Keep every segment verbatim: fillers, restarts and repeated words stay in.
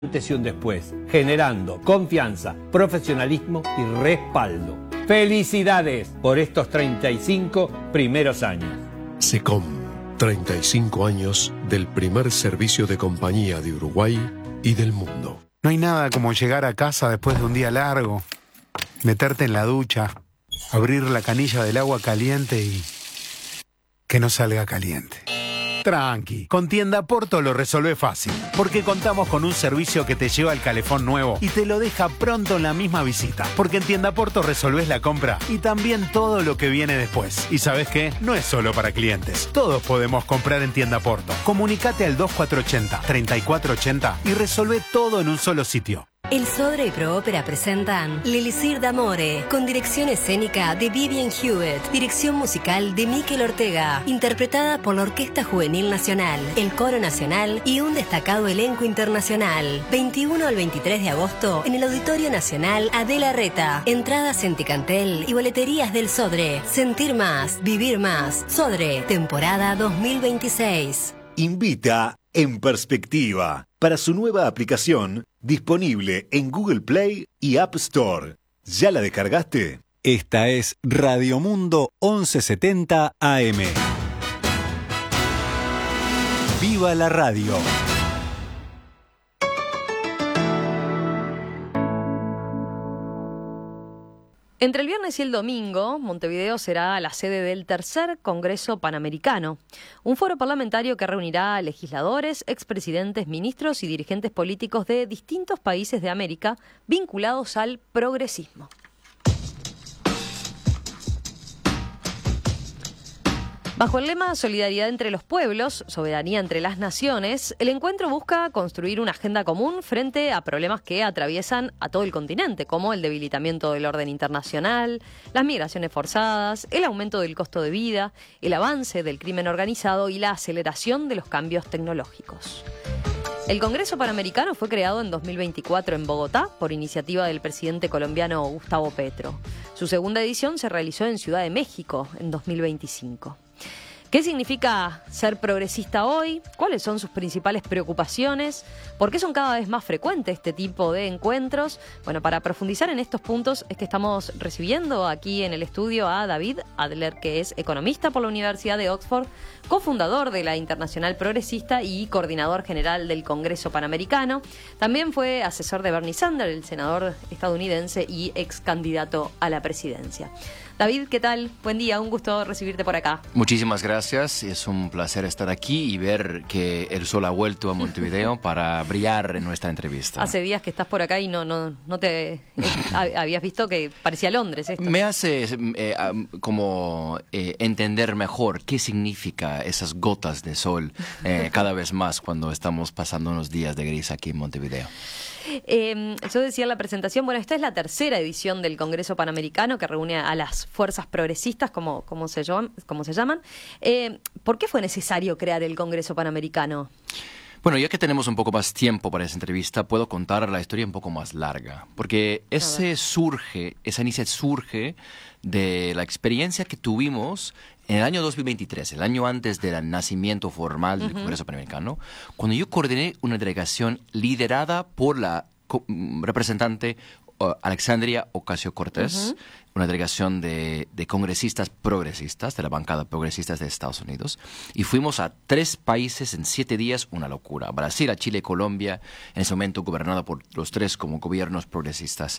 antes y un después, generando confianza, profesionalismo y respaldo. ¡Felicidades por estos treinta y cinco primeros años! SECOM, treinta y cinco años del primer servicio de compañía de Uruguay y del mundo. No hay nada como llegar a casa después de un día largo, meterte en la ducha, abrir la canilla del agua caliente y que no salga caliente. Tranqui, con Tienda Porto lo resolvé fácil, porque contamos con un servicio que te lleva el calefón nuevo y te lo deja pronto en la misma visita. Porque en Tienda Porto resolvés la compra y también todo lo que viene después. Y ¿sabés qué? No es solo para clientes. Todos podemos comprar en Tienda Porto. Comunicate al dos cuatro ocho cero, tres cuatro ocho cero y resolvé todo en un solo sitio. El Sodre y Proópera presentan L'Elisir d'Amore, con dirección escénica de Vivian Hewitt, dirección musical de Mikel Ortega, interpretada por la Orquesta Juvenil Nacional, el Coro Nacional y un destacado elenco internacional. veintiuno al veintitrés de agosto en el Auditorio Nacional Adela Reta. Entradas en Ticantel y boleterías del Sodre. Sentir más, vivir más. Sodre, temporada dos mil veintiséis. Invita En Perspectiva para su nueva aplicación disponible en Google Play y App Store. ¿Ya la descargaste? Esta es Radio Mundo once setenta A M. ¡Viva la radio! Entre el viernes y el domingo, Montevideo será la sede del tercer Congreso Panamericano, un foro parlamentario que reunirá a legisladores, expresidentes, ministros y dirigentes políticos de distintos países de América vinculados al progresismo. Bajo el lema Solidaridad entre los pueblos, soberanía entre las naciones, el encuentro busca construir una agenda común frente a problemas que atraviesan a todo el continente, como el debilitamiento del orden internacional, las migraciones forzadas, el aumento del costo de vida, el avance del crimen organizado y la aceleración de los cambios tecnológicos. El Congreso Panamericano fue creado en dos mil veinticuatro en Bogotá por iniciativa del presidente colombiano Gustavo Petro. Su segunda edición se realizó en Ciudad de México en dos mil veinticinco. ¿Qué significa ser progresista hoy? ¿Cuáles son sus principales preocupaciones? ¿Por qué son cada vez más frecuentes este tipo de encuentros? Bueno, para profundizar en estos puntos es que estamos recibiendo aquí en el estudio a David Adler, que es economista por la Universidad de Oxford, cofundador de la Internacional Progresista y coordinador general del Congreso Panamericano. También fue asesor de Bernie Sanders, el senador estadounidense y ex candidato a la presidencia. David, ¿qué tal? Buen día, un gusto recibirte por acá. Muchísimas gracias, es un placer estar aquí y ver que el sol ha vuelto a Montevideo para brillar en nuestra entrevista. Hace días que estás por acá y no, no, no te eh, habías visto que parecía Londres esto. Me hace eh, como eh, entender mejor qué significa esas gotas de sol eh, cada vez más cuando estamos pasando unos días de gris aquí en Montevideo. Eh, yo decía en la presentación, bueno, esta es la tercera edición del Congreso Panamericano que reúne a las fuerzas progresistas, como, como, se, llaman, como se llaman. Eh, ¿Por qué fue necesario crear el Congreso Panamericano? Bueno, ya que tenemos un poco más tiempo para esa entrevista, puedo contar la historia un poco más larga, porque ese surge, esa iniciativa surge de la experiencia que tuvimos en el año dos mil veintitrés, el año antes del nacimiento formal del uh-huh. Congreso Panamericano, cuando yo coordiné una delegación liderada por la co- representante uh, Alexandria Ocasio-Cortez, uh-huh. una delegación de, de congresistas progresistas, de la bancada progresistas de Estados Unidos, y fuimos a tres países en siete días, una locura. Brasil, a Chile, Colombia, en ese momento gobernado por los tres como gobiernos progresistas.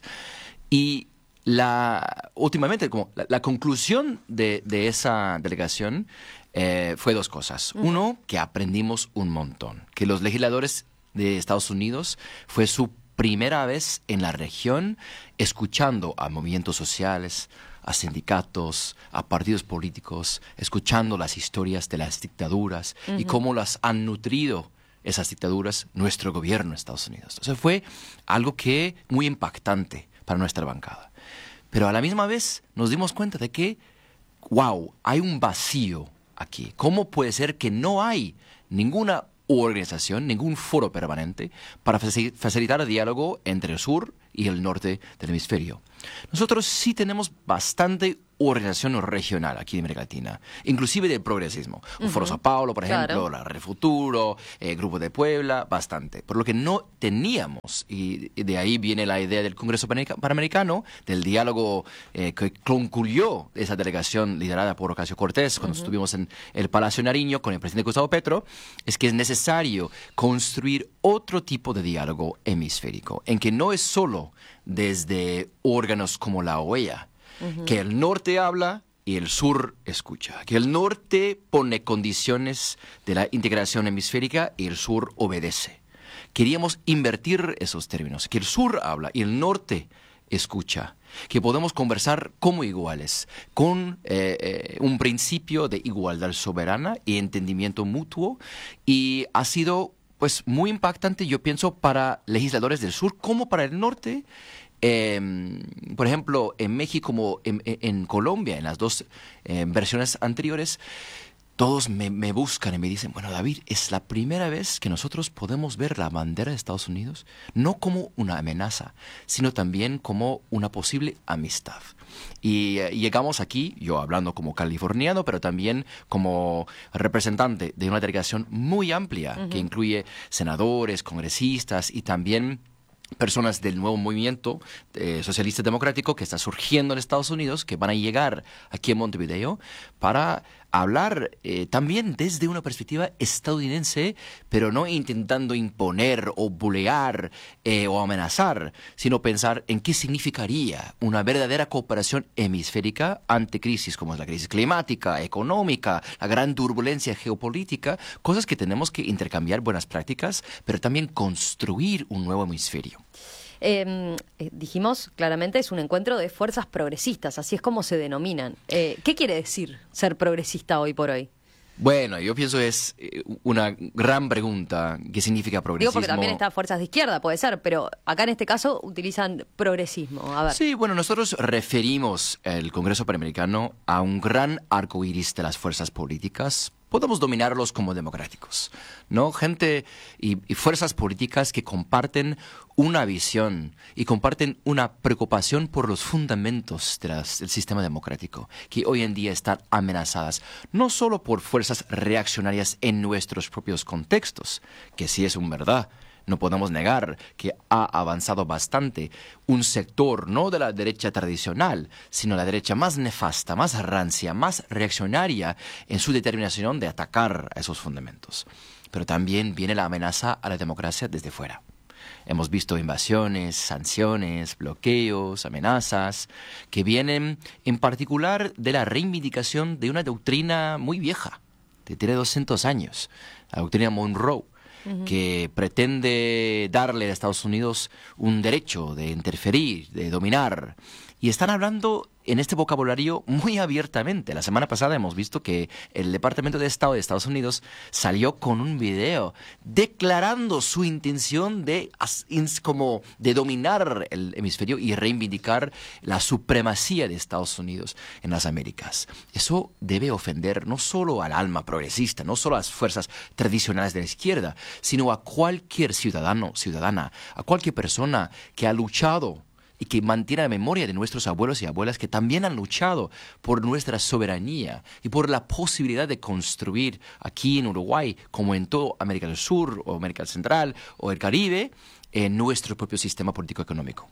Y La, últimamente, como la, la conclusión de, de esa delegación eh, fue dos cosas. Uh-huh. Uno, que aprendimos un montón. Que los legisladores de Estados Unidos fue su primera vez en la región escuchando a movimientos sociales, a sindicatos, a partidos políticos, escuchando las historias de las dictaduras uh-huh. y cómo las han nutrido esas dictaduras nuestro gobierno de Estados Unidos. Entonces fue algo que muy impactante para nuestra bancada. Pero a la misma vez nos dimos cuenta de que, wow, hay un vacío aquí. ¿Cómo puede ser que no hay ninguna organización, ningún foro permanente para facilitar el diálogo entre el sur y el norte del hemisferio. Nosotros sí tenemos bastante organización regional aquí en América Latina, inclusive del progresismo. Uh-huh. Foro Sao Paulo, por ejemplo, claro. la Refuturo, el Grupo de Puebla, bastante. Por lo que no teníamos, y de ahí viene la idea del Congreso Panamericano, del diálogo eh, que concluyó esa delegación liderada por Ocasio-Cortez cuando uh-huh. estuvimos en el Palacio Nariño con el presidente Gustavo Petro, es que es necesario construir otro tipo de diálogo hemisférico, en que no es solo desde órganos como la O E A, uh-huh. que el norte habla y el sur escucha, que el norte pone condiciones de la integración hemisférica y el sur obedece. Queríamos invertir esos términos, que el sur habla y el norte escucha, que podemos conversar como iguales, con eh, eh, un principio de igualdad soberana y entendimiento mutuo, y ha sido pues muy impactante, yo pienso, para legisladores del sur como para el norte. Eh, por ejemplo, en México como en, en Colombia, en las dos eh, versiones anteriores, todos me, me buscan y me dicen, bueno, David, es la primera vez que nosotros podemos ver la bandera de Estados Unidos no como una amenaza, sino también como una posible amistad. Y eh, llegamos aquí, yo hablando como californiano, pero también como representante de una delegación muy amplia, uh-huh. que incluye senadores, congresistas y también personas del nuevo movimiento eh, socialista democrático que está surgiendo en Estados Unidos, que van a llegar aquí en Montevideo para hablar eh, también desde una perspectiva estadounidense, pero no intentando imponer o bulear eh, o amenazar, sino pensar en qué significaría una verdadera cooperación hemisférica ante crisis como es la crisis climática, económica, la gran turbulencia geopolítica, cosas que tenemos que intercambiar buenas prácticas, pero también construir un nuevo hemisferio. Eh, eh, dijimos claramente es un encuentro de fuerzas progresistas, así es como se denominan. Eh, ¿Qué quiere decir ser progresista hoy por hoy? Bueno, yo pienso es una gran pregunta. ¿Qué significa progresismo? Digo porque también está fuerzas de izquierda, puede ser, pero acá en este caso utilizan progresismo. A ver. Sí, bueno, nosotros referimos el Congreso Panamericano a un gran arco iris de las fuerzas políticas. Podemos dominarlos como democráticos, ¿no? Gente y, y fuerzas políticas que comparten una visión y comparten una preocupación por los fundamentos de las, del sistema democrático, que hoy en día están amenazadas, no solo por fuerzas reaccionarias en nuestros propios contextos, que sí es un verdad. No podemos negar que ha avanzado bastante un sector, no de la derecha tradicional, sino la derecha más nefasta, más rancia, más reaccionaria en su determinación de atacar a esos fundamentos. Pero también viene la amenaza a la democracia desde fuera. Hemos visto invasiones, sanciones, bloqueos, amenazas, que vienen en particular de la reivindicación de una doctrina muy vieja, que tiene doscientos años, la doctrina Monroe, uh-huh. que pretende darle a Estados Unidos un derecho de interferir, de dominar. Y están hablando en este vocabulario muy abiertamente. La semana pasada hemos visto que el Departamento de Estado de Estados Unidos salió con un video declarando su intención de, como, de dominar el hemisferio y reivindicar la supremacía de Estados Unidos en las Américas. Eso debe ofender no solo al alma progresista, no solo a las fuerzas tradicionales de la izquierda, sino a cualquier ciudadano, ciudadana, a cualquier persona que ha luchado y que mantiene la memoria de nuestros abuelos y abuelas que también han luchado por nuestra soberanía y por la posibilidad de construir aquí en Uruguay, como en toda América del Sur o América Central o el Caribe, en nuestro propio sistema político-económico.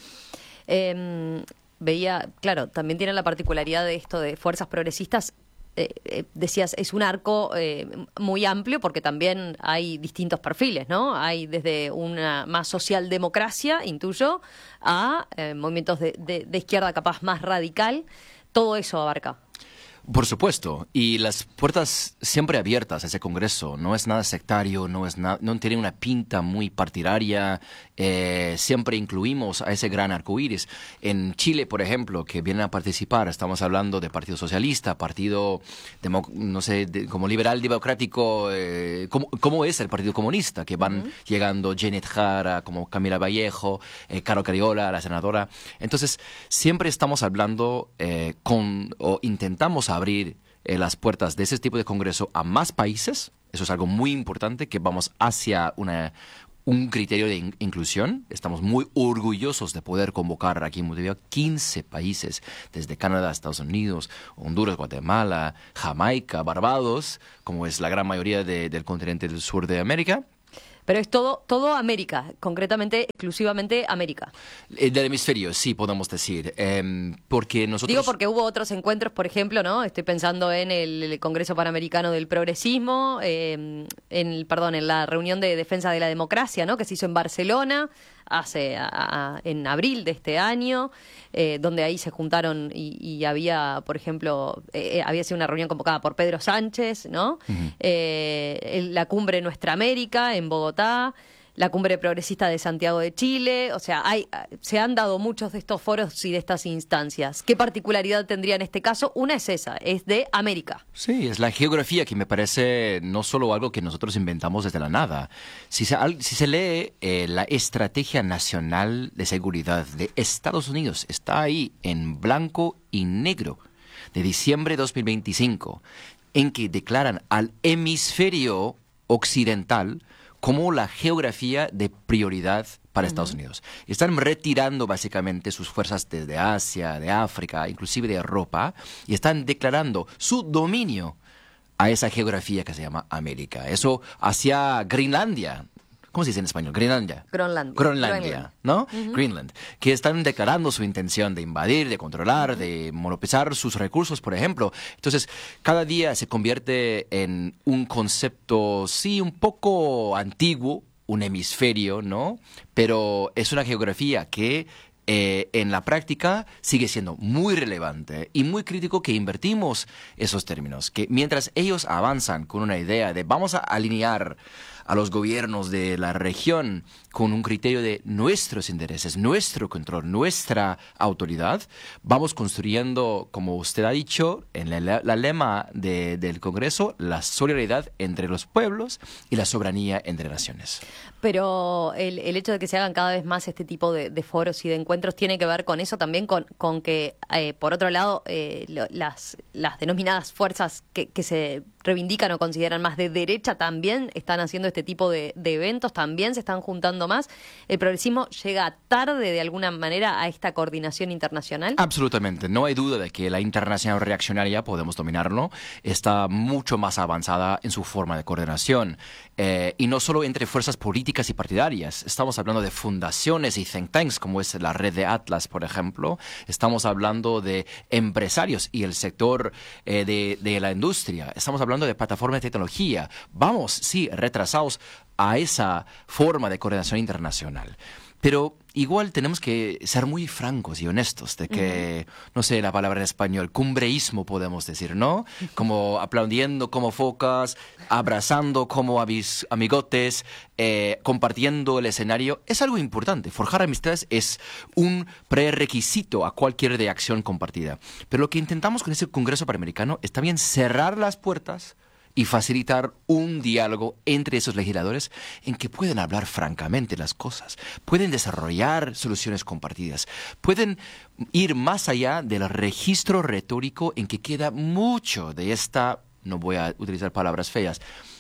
Eh, veía, claro, también tiene la particularidad de esto de fuerzas progresistas. Eh, eh, decías, es un arco eh, muy amplio porque también hay distintos perfiles, ¿no? Hay desde una más socialdemocracia, intuyo, a eh, movimientos de, de, de izquierda capaz más radical. Todo eso abarca. Por supuesto, y las puertas siempre abiertas a ese Congreso. No es nada sectario, no es na- no tiene una pinta muy partidaria. Eh, siempre incluimos a ese gran arcoíris. En Chile, por ejemplo, que vienen a participar, estamos hablando de Partido Socialista, Partido, Demo- no sé, de, como Liberal Democrático, eh, ¿cómo, ¿cómo es el Partido Comunista? Que van uh-huh. llegando Janet Jara, como Camila Vallejo, eh, Caro Cariola, la senadora. Entonces, siempre estamos hablando eh, con, o intentamos abrir eh, las puertas de ese tipo de congreso a más países. Eso es algo muy importante, que vamos hacia una, un criterio de in- inclusión. Estamos muy orgullosos de poder convocar aquí en Montevideo quince países, desde Canadá, Estados Unidos, Honduras, Guatemala, Jamaica, Barbados, como es la gran mayoría de- del continente del sur de América. Pero es todo, todo América, concretamente, exclusivamente América. Eh, Del hemisferio, sí, podemos decir. Em, porque nosotros... Digo porque hubo otros encuentros, por ejemplo, ¿no? Estoy pensando en el, el Congreso Panamericano del Progresismo, eh, en, el- perdón, en la reunión de defensa de la democracia, ¿no? Que se hizo en Barcelona hace a- a- en abril de este año, eh, donde ahí se juntaron y, y había, por ejemplo, eh, había sido una reunión convocada por Pedro Sánchez, ¿no? Eh, el- la cumbre Nuestra América en Bogotá, la cumbre progresista de Santiago de Chile, o sea, hay, se han dado muchos de estos foros y de estas instancias. ¿Qué particularidad tendría en este caso? Una es esa, es de América. Sí, es la geografía que me parece no solo algo que nosotros inventamos desde la nada. Si se, al- si se lee eh, la Estrategia Nacional de Seguridad de Estados Unidos, está ahí en blanco y negro, de diciembre de dos mil veinticinco, en que declaran al hemisferio occidental como la geografía de prioridad para Estados Unidos. Están retirando básicamente sus fuerzas desde Asia, de África, inclusive de Europa, y están declarando su dominio a esa geografía que se llama América. Eso hacia Groenlandia. ¿Cómo se dice en español? Groenlandia. Groenlandia. Groenlandia, Groenland. ¿no? Greenland. Que están declarando su intención de invadir, de controlar, de monopolizar sus recursos, por ejemplo. Entonces, cada día se convierte en un concepto, sí, un poco antiguo, un hemisferio, ¿no? Pero es una geografía que eh, en la práctica sigue siendo muy relevante y muy crítico que invertimos esos términos. Que mientras ellos avanzan con una idea de vamos a alinear a los gobiernos de la región con un criterio de nuestros intereses, nuestro control, nuestra autoridad, vamos construyendo, como usted ha dicho, en la, la lema de- del Congreso, la solidaridad entre los pueblos y la soberanía entre naciones. Pero el, el hecho de que se hagan cada vez más este tipo de, de foros y de encuentros tiene que ver con eso también, con, con que, eh, por otro lado, eh, lo- las, las denominadas fuerzas que, que se reivindican o consideran más de derecha también están haciendo este tipo de, de eventos, también se están juntando más. ¿El progresismo llega tarde de alguna manera a esta coordinación internacional? Absolutamente, no hay duda de que la internacional reaccionaria, podemos dominarlo, está mucho más avanzada en su forma de coordinación. Eh, y no solo entre fuerzas políticas y partidarias, estamos hablando de fundaciones y think tanks, como es la red de Atlas, por ejemplo. Estamos hablando de empresarios y el sector eh, de, de la industria. Estamos hablando de plataformas de tecnología. Vamos, sí, retrasados a esa forma de coordinación internacional. Pero igual tenemos que ser muy francos y honestos de que, uh-huh. no sé la palabra en español, cumbreísmo podemos decir, ¿no? Como aplaudiendo como focas, abrazando como amis- amigotes, eh, compartiendo el escenario. Es algo importante. Forjar amistades es un prerequisito a cualquier de acción compartida. Pero lo que intentamos con ese Congreso Panamericano es también cerrar las puertas y facilitar un diálogo entre esos legisladores en que pueden hablar francamente las cosas, pueden desarrollar soluciones compartidas, pueden ir más allá del registro retórico en que queda mucho de esta, no voy a utilizar palabras feas,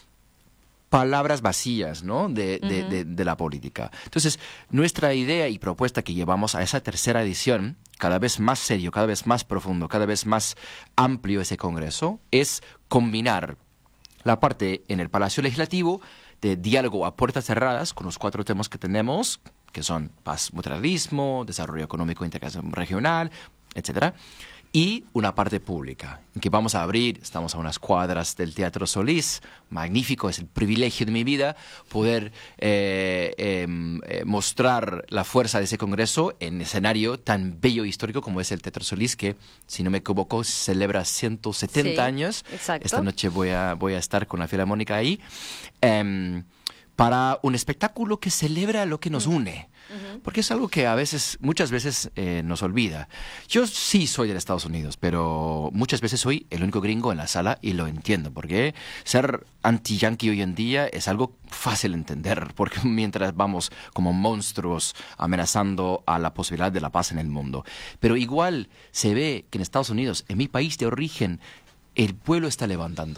palabras vacías, ¿no? de, de, uh-huh. de, de la política. Entonces, nuestra idea y propuesta que llevamos a esa tercera edición, cada vez más serio, cada vez más profundo, cada vez más amplio ese Congreso, es combinar la parte en el Palacio Legislativo de diálogo a puertas cerradas con los cuatro temas que tenemos, que son paz, multilateralismo, desarrollo económico, integración regional, etcétera, y una parte pública, en que vamos a abrir, estamos a unas cuadras del Teatro Solís, magnífico, es el privilegio de mi vida poder eh, eh, eh, mostrar la fuerza de ese congreso en escenario tan bello e histórico como es el Teatro Solís, que, si no me equivoco, celebra ciento setenta Sí, años. exacto. Esta noche voy a, voy a estar con la Filarmónica ahí, eh, para un espectáculo que celebra lo que nos une. Porque es algo que a veces, muchas veces eh, nos olvida. Yo sí soy de Estados Unidos, pero muchas veces soy el único gringo en la sala y lo entiendo, porque ser anti-yankee hoy en día es algo fácil de entender, porque mientras vamos como monstruos amenazando a la posibilidad de la paz en el mundo. Pero igual se ve que en Estados Unidos, en mi país de origen, el pueblo está levantándose.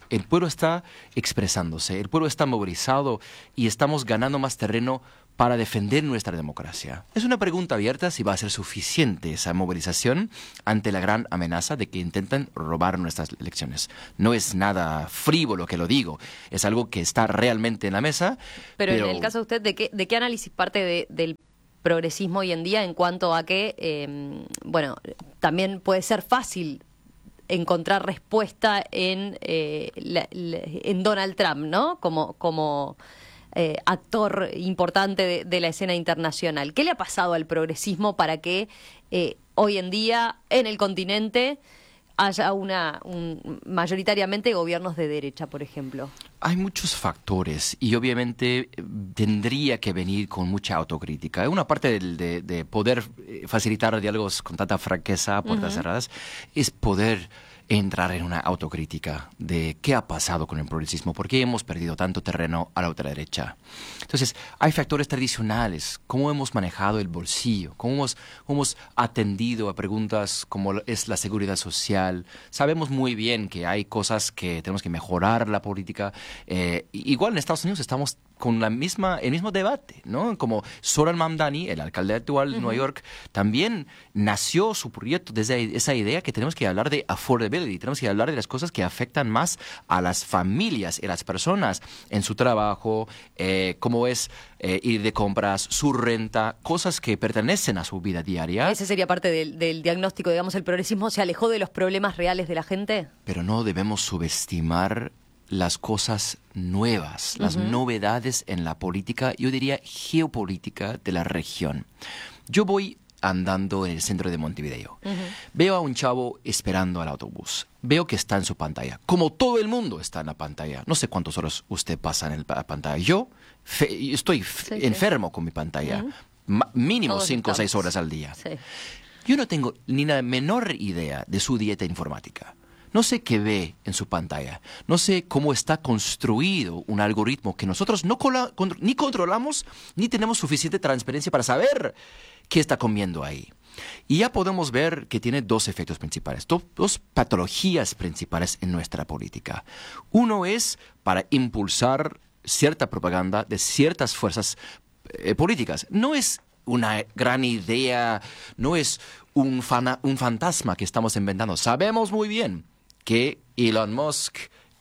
El pueblo está expresándose, el pueblo está movilizado y estamos ganando más terreno para defender nuestra democracia. Es una pregunta abierta si va a ser suficiente esa movilización ante la gran amenaza de que intenten robar nuestras elecciones. No es nada frívolo que lo digo, es algo que está realmente en la mesa. Pero, pero... en el caso de usted, ¿de qué, de qué análisis parte de, del progresismo hoy en día en cuanto a que, eh, bueno, también puede ser fácil encontrar respuesta en, eh, la, la, en Donald Trump, ¿no? Como... como Eh, actor importante de, de la escena internacional. ¿Qué le ha pasado al progresismo para que eh, hoy en día en el continente haya una un, mayoritariamente gobiernos de derecha, por ejemplo? Hay muchos factores y obviamente tendría que venir con mucha autocrítica. Una parte de, de, de poder facilitar diálogos con tanta franqueza a puertas uh-huh. cerradas es poder entrar en una autocrítica de qué ha pasado con el progresismo, por qué hemos perdido tanto terreno a la ultraderecha. Entonces, hay factores tradicionales, cómo hemos manejado el bolsillo, cómo hemos, cómo hemos atendido a preguntas como es la seguridad social. Sabemos muy bien que hay cosas que tenemos que mejorar la política. Eh, igual en Estados Unidos estamos con la misma, el mismo debate, ¿no? Como Zohran Mamdani, el alcalde actual de uh-huh. Nueva York, también nació su proyecto desde esa idea que tenemos que hablar de affordability, tenemos que hablar de las cosas que afectan más a las familias y a las personas en su trabajo, eh, cómo es eh, ir de compras, su renta, cosas que pertenecen a su vida diaria. Ese sería parte del, del diagnóstico, digamos, el progresismo se alejó de los problemas reales de la gente. Pero no debemos subestimar las cosas nuevas, las uh-huh. novedades en la política, yo diría geopolítica de la región. Yo voy andando en el centro de Montevideo. Uh-huh. Veo a un chavo esperando al autobús. Veo que está en su pantalla. Como todo el mundo está en la pantalla. No sé cuántas horas usted pasa en la pantalla. Yo fe, estoy sí, enfermo sí. con mi pantalla. Uh-huh. Ma, mínimo Todos cinco o seis horas al día. Sí. Yo no tengo ni la menor idea de su dieta informática. No sé qué ve en su pantalla. No sé cómo está construido un algoritmo que nosotros no cola, con, ni controlamos ni tenemos suficiente transparencia para saber qué está comiendo ahí. Y ya podemos ver que tiene dos efectos principales, dos, dos patologías principales en nuestra política. Uno es para impulsar cierta propaganda de ciertas fuerzas eh, políticas. No es una gran idea, no es un, fana, un fantasma que estamos inventando. Sabemos muy bien que Elon Musk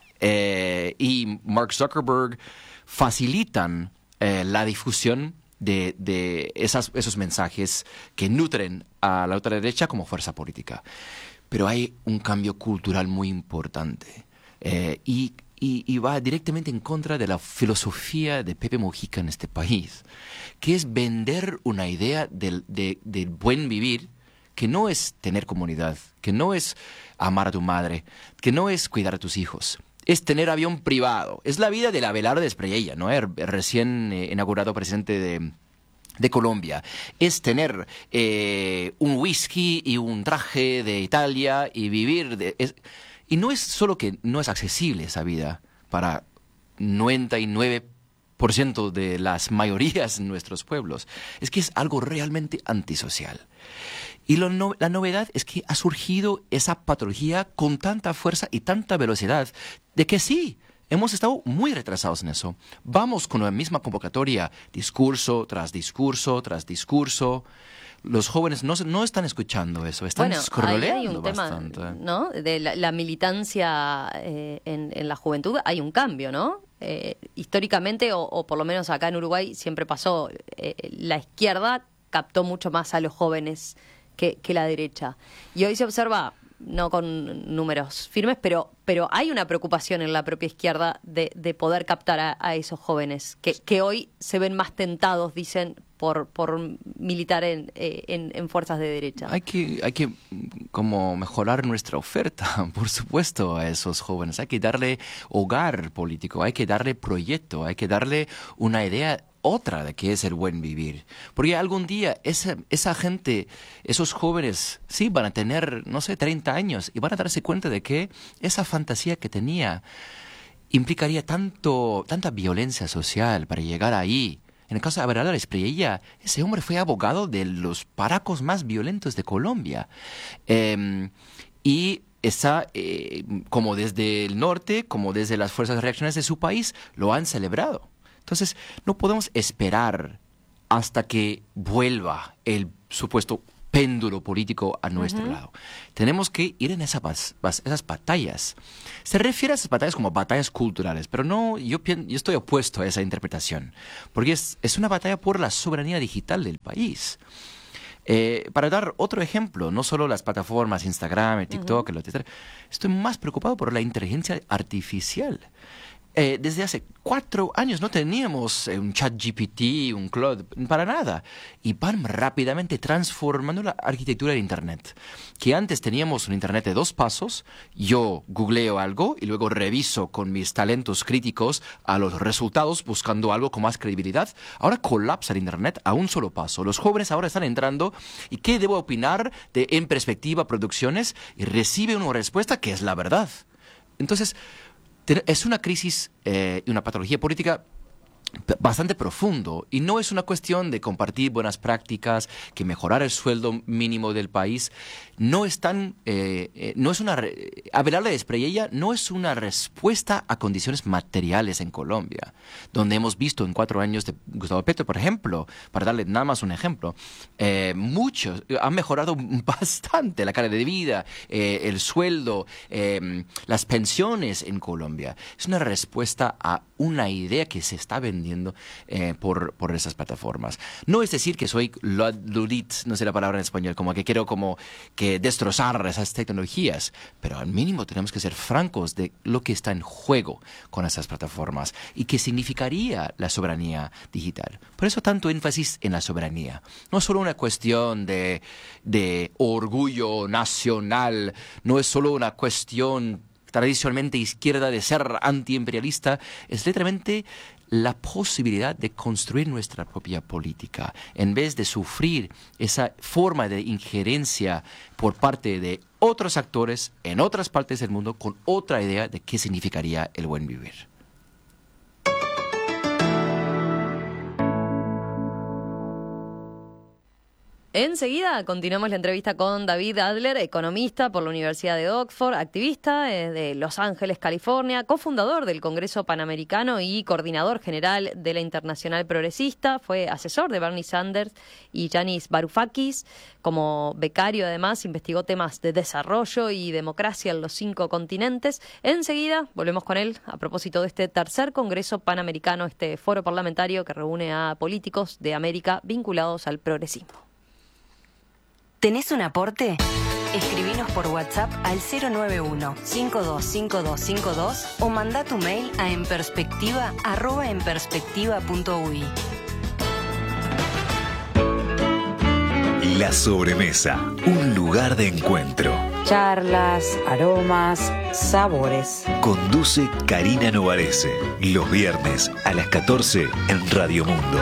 eh, y Mark Zuckerberg facilitan eh, la difusión de, de esas, esos mensajes que nutren a la ultraderecha como fuerza política. Pero hay un cambio cultural muy importante eh, y, y, y va directamente en contra de la filosofía de Pepe Mujica en este país, que es vender una idea del, de, del buen vivir, que no es tener comunidad, que no es amar a tu madre, que no es cuidar a tus hijos, es tener avión privado. Es la vida del Abelardo Espriella, ¿no? El recién eh, inaugurado presidente de, de Colombia. Es tener eh, un whisky y un traje de Italia y vivir... De, es, y no es solo que no es accesible esa vida para noventa y nueve por ciento de las mayorías en nuestros pueblos, es que es algo realmente antisocial. Y lo no, la novedad es que ha surgido esa patología con tanta fuerza y tanta velocidad de que sí, hemos estado muy retrasados en eso. Vamos con la misma convocatoria, discurso tras discurso tras discurso. Los jóvenes no, no están escuchando eso, están bueno, scrolleando hay un bastante. Tema, ¿no? De la, la militancia eh, en, en la juventud, hay un cambio, ¿no? Eh, históricamente, o, o por lo menos acá en Uruguay, siempre pasó, eh, la izquierda captó mucho más a los jóvenes que, que la derecha. Y hoy se observa, no con números firmes, pero, pero hay una preocupación en la propia izquierda de, de poder captar a, a esos jóvenes, que, que hoy se ven más tentados, dicen, por, por militar en, en, en fuerzas de derecha. Hay que, hay que como mejorar nuestra oferta, por supuesto, a esos jóvenes. Hay que darle hogar político, hay que darle proyecto, hay que darle una idea otra de qué es el buen vivir. Porque algún día esa, esa gente, esos jóvenes, sí, van a tener, no sé, treinta años y van a darse cuenta de que esa fantasía que tenía implicaría tanto, tanta violencia social para llegar ahí. En el caso de Abelardo Espriella, ese hombre fue abogado de los paracos más violentos de Colombia. Eh, y está, eh, como desde el norte, como desde las fuerzas reaccionarias de su país, lo han celebrado. Entonces, no podemos esperar hasta que vuelva el supuesto péndulo político a nuestro uh-huh. lado. Tenemos que ir en esas, esas batallas. Se refiere a esas batallas como batallas culturales, pero no, yo, yo estoy opuesto a esa interpretación, porque es, es una batalla por la soberanía digital del país. Eh, para dar otro ejemplo, no solo las plataformas Instagram, TikTok, uh-huh. etcétera, estoy más preocupado por la inteligencia artificial. Eh, desde hace cuatro años no teníamos eh, un ChatGPT, un Claude, para nada. Y van rápidamente transformando la arquitectura de Internet. Que antes teníamos un Internet de dos pasos, yo googleo algo y luego reviso con mis talentos críticos a los resultados buscando algo con más credibilidad. Ahora colapsa el Internet a un solo paso. Los jóvenes ahora están entrando y ¿qué debo opinar de En Perspectiva Producciones? Y recibe una respuesta que es la verdad. Entonces, es una crisis y eh, una patología política bastante profundo, y no es una cuestión de compartir buenas prácticas, que mejorar el sueldo mínimo del país. No es tan, eh, eh, no es una, Abelardo Espriella no es una respuesta a condiciones materiales en Colombia, donde hemos visto en cuatro años de Gustavo Petro, por ejemplo, para darle nada más un ejemplo, eh, muchos han mejorado bastante la calidad de vida, eh, el sueldo, eh, las pensiones en Colombia. Es una respuesta a una idea que se está vendiendo eh, por, por esas plataformas. No es decir que soy ludit, no sé la palabra en español, como que quiero como que destrozar esas tecnologías, pero al mínimo tenemos que ser francos de lo que está en juego con esas plataformas y qué significaría la soberanía digital. Por eso tanto énfasis en la soberanía. No es solo una cuestión de, de orgullo nacional, no es solo una cuestión tradicionalmente izquierda de ser antiimperialista, es literalmente la posibilidad de construir nuestra propia política, en vez de sufrir esa forma de injerencia por parte de otros actores en otras partes del mundo con otra idea de qué significaría el buen vivir. Enseguida continuamos la entrevista con David Adler, economista por la Universidad de Oxford, activista de Los Ángeles, California, cofundador del Congreso Panamericano y coordinador general de la Internacional Progresista. Fue asesor de Bernie Sanders y Yanis Varoufakis. Como becario, además, investigó temas de desarrollo y democracia en los cinco continentes. Enseguida volvemos con él a propósito de este tercer Congreso Panamericano, este foro parlamentario que reúne a políticos de América vinculados al progresismo. ¿Tenés un aporte? Escribinos por WhatsApp al cero nueve uno, cinco dos cinco dos cinco dos o manda tu mail a enperspectiva arroba enperspectiva punto uy. La sobremesa, un lugar de encuentro. Charlas, aromas, sabores. Conduce Karina Novarese, los viernes a las catorce en Radio Mundo.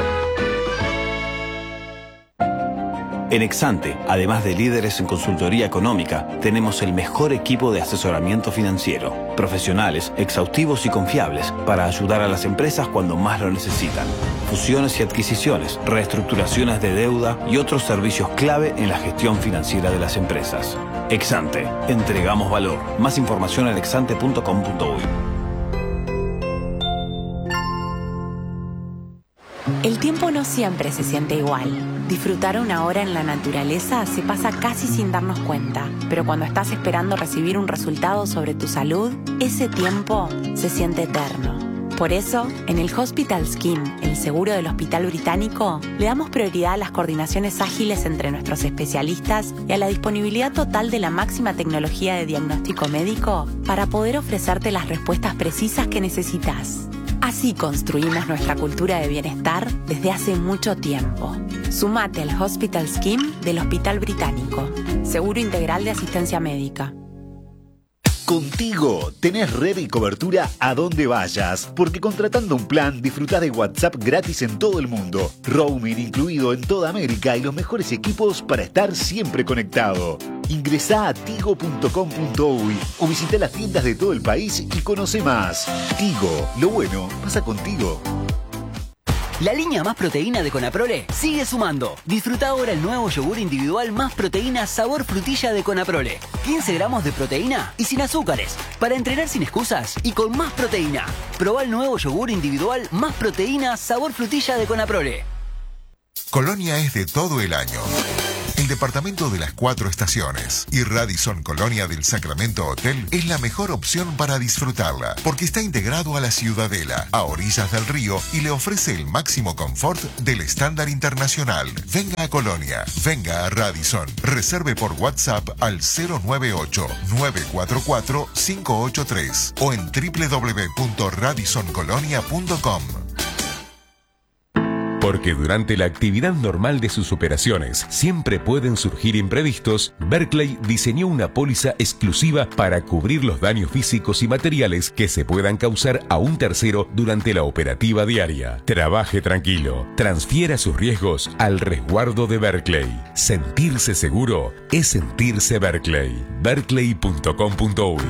En Exante, además de líderes en consultoría económica, tenemos el mejor equipo de asesoramiento financiero, profesionales, exhaustivos y confiables para ayudar a las empresas cuando más lo necesitan. Fusiones y adquisiciones, reestructuraciones de deuda y otros servicios clave en la gestión financiera de las empresas. Exante, entregamos valor. Más información en exante punto com punto uy. El tiempo no siempre se siente igual. Disfrutar una hora en la naturaleza se pasa casi sin darnos cuenta, pero cuando estás esperando recibir un resultado sobre tu salud, ese tiempo se siente eterno. Por eso, en el Hospital Scheme, el seguro del Hospital Británico, le damos prioridad a las coordinaciones ágiles entre nuestros especialistas y a la disponibilidad total de la máxima tecnología de diagnóstico médico para poder ofrecerte las respuestas precisas que necesitas. Así construimos nuestra cultura de bienestar desde hace mucho tiempo. Sumate al Hospital Scheme del Hospital Británico. Seguro integral de asistencia médica. Contigo tenés red y cobertura a donde vayas, porque contratando un plan disfrutás de WhatsApp gratis en todo el mundo, roaming incluido en toda América y los mejores equipos para estar siempre conectado. Ingresá a tigo punto com punto uy o visita las tiendas de todo el país y conoce más. Tigo, lo bueno pasa contigo. La línea Más Proteína de Conaprole sigue sumando. Disfruta ahora el nuevo yogur individual Más Proteína sabor frutilla de Conaprole. quince gramos de proteína y sin azúcares. Para entrenar sin excusas y con más proteína. Probá el nuevo yogur individual Más Proteína sabor frutilla de Conaprole. Colonia es de todo el año. El departamento de las cuatro estaciones y Radisson Colonia del Sacramento Hotel es la mejor opción para disfrutarla, porque está integrado a la Ciudadela, a orillas del río, y le ofrece el máximo confort del estándar internacional. Venga a Colonia, venga a Radisson. Reserve por WhatsApp al cero nueve ocho, nueve cuatro cuatro, cinco ocho tres o en doble u doble u doble u punto radisson colonia punto com. Porque durante la actividad normal de sus operaciones siempre pueden surgir imprevistos, Berkeley diseñó una póliza exclusiva para cubrir los daños físicos y materiales que se puedan causar a un tercero durante la operativa diaria. Trabaje tranquilo, transfiera sus riesgos al resguardo de Berkeley. Sentirse seguro es sentirse Berkeley. berkeley punto com punto uy.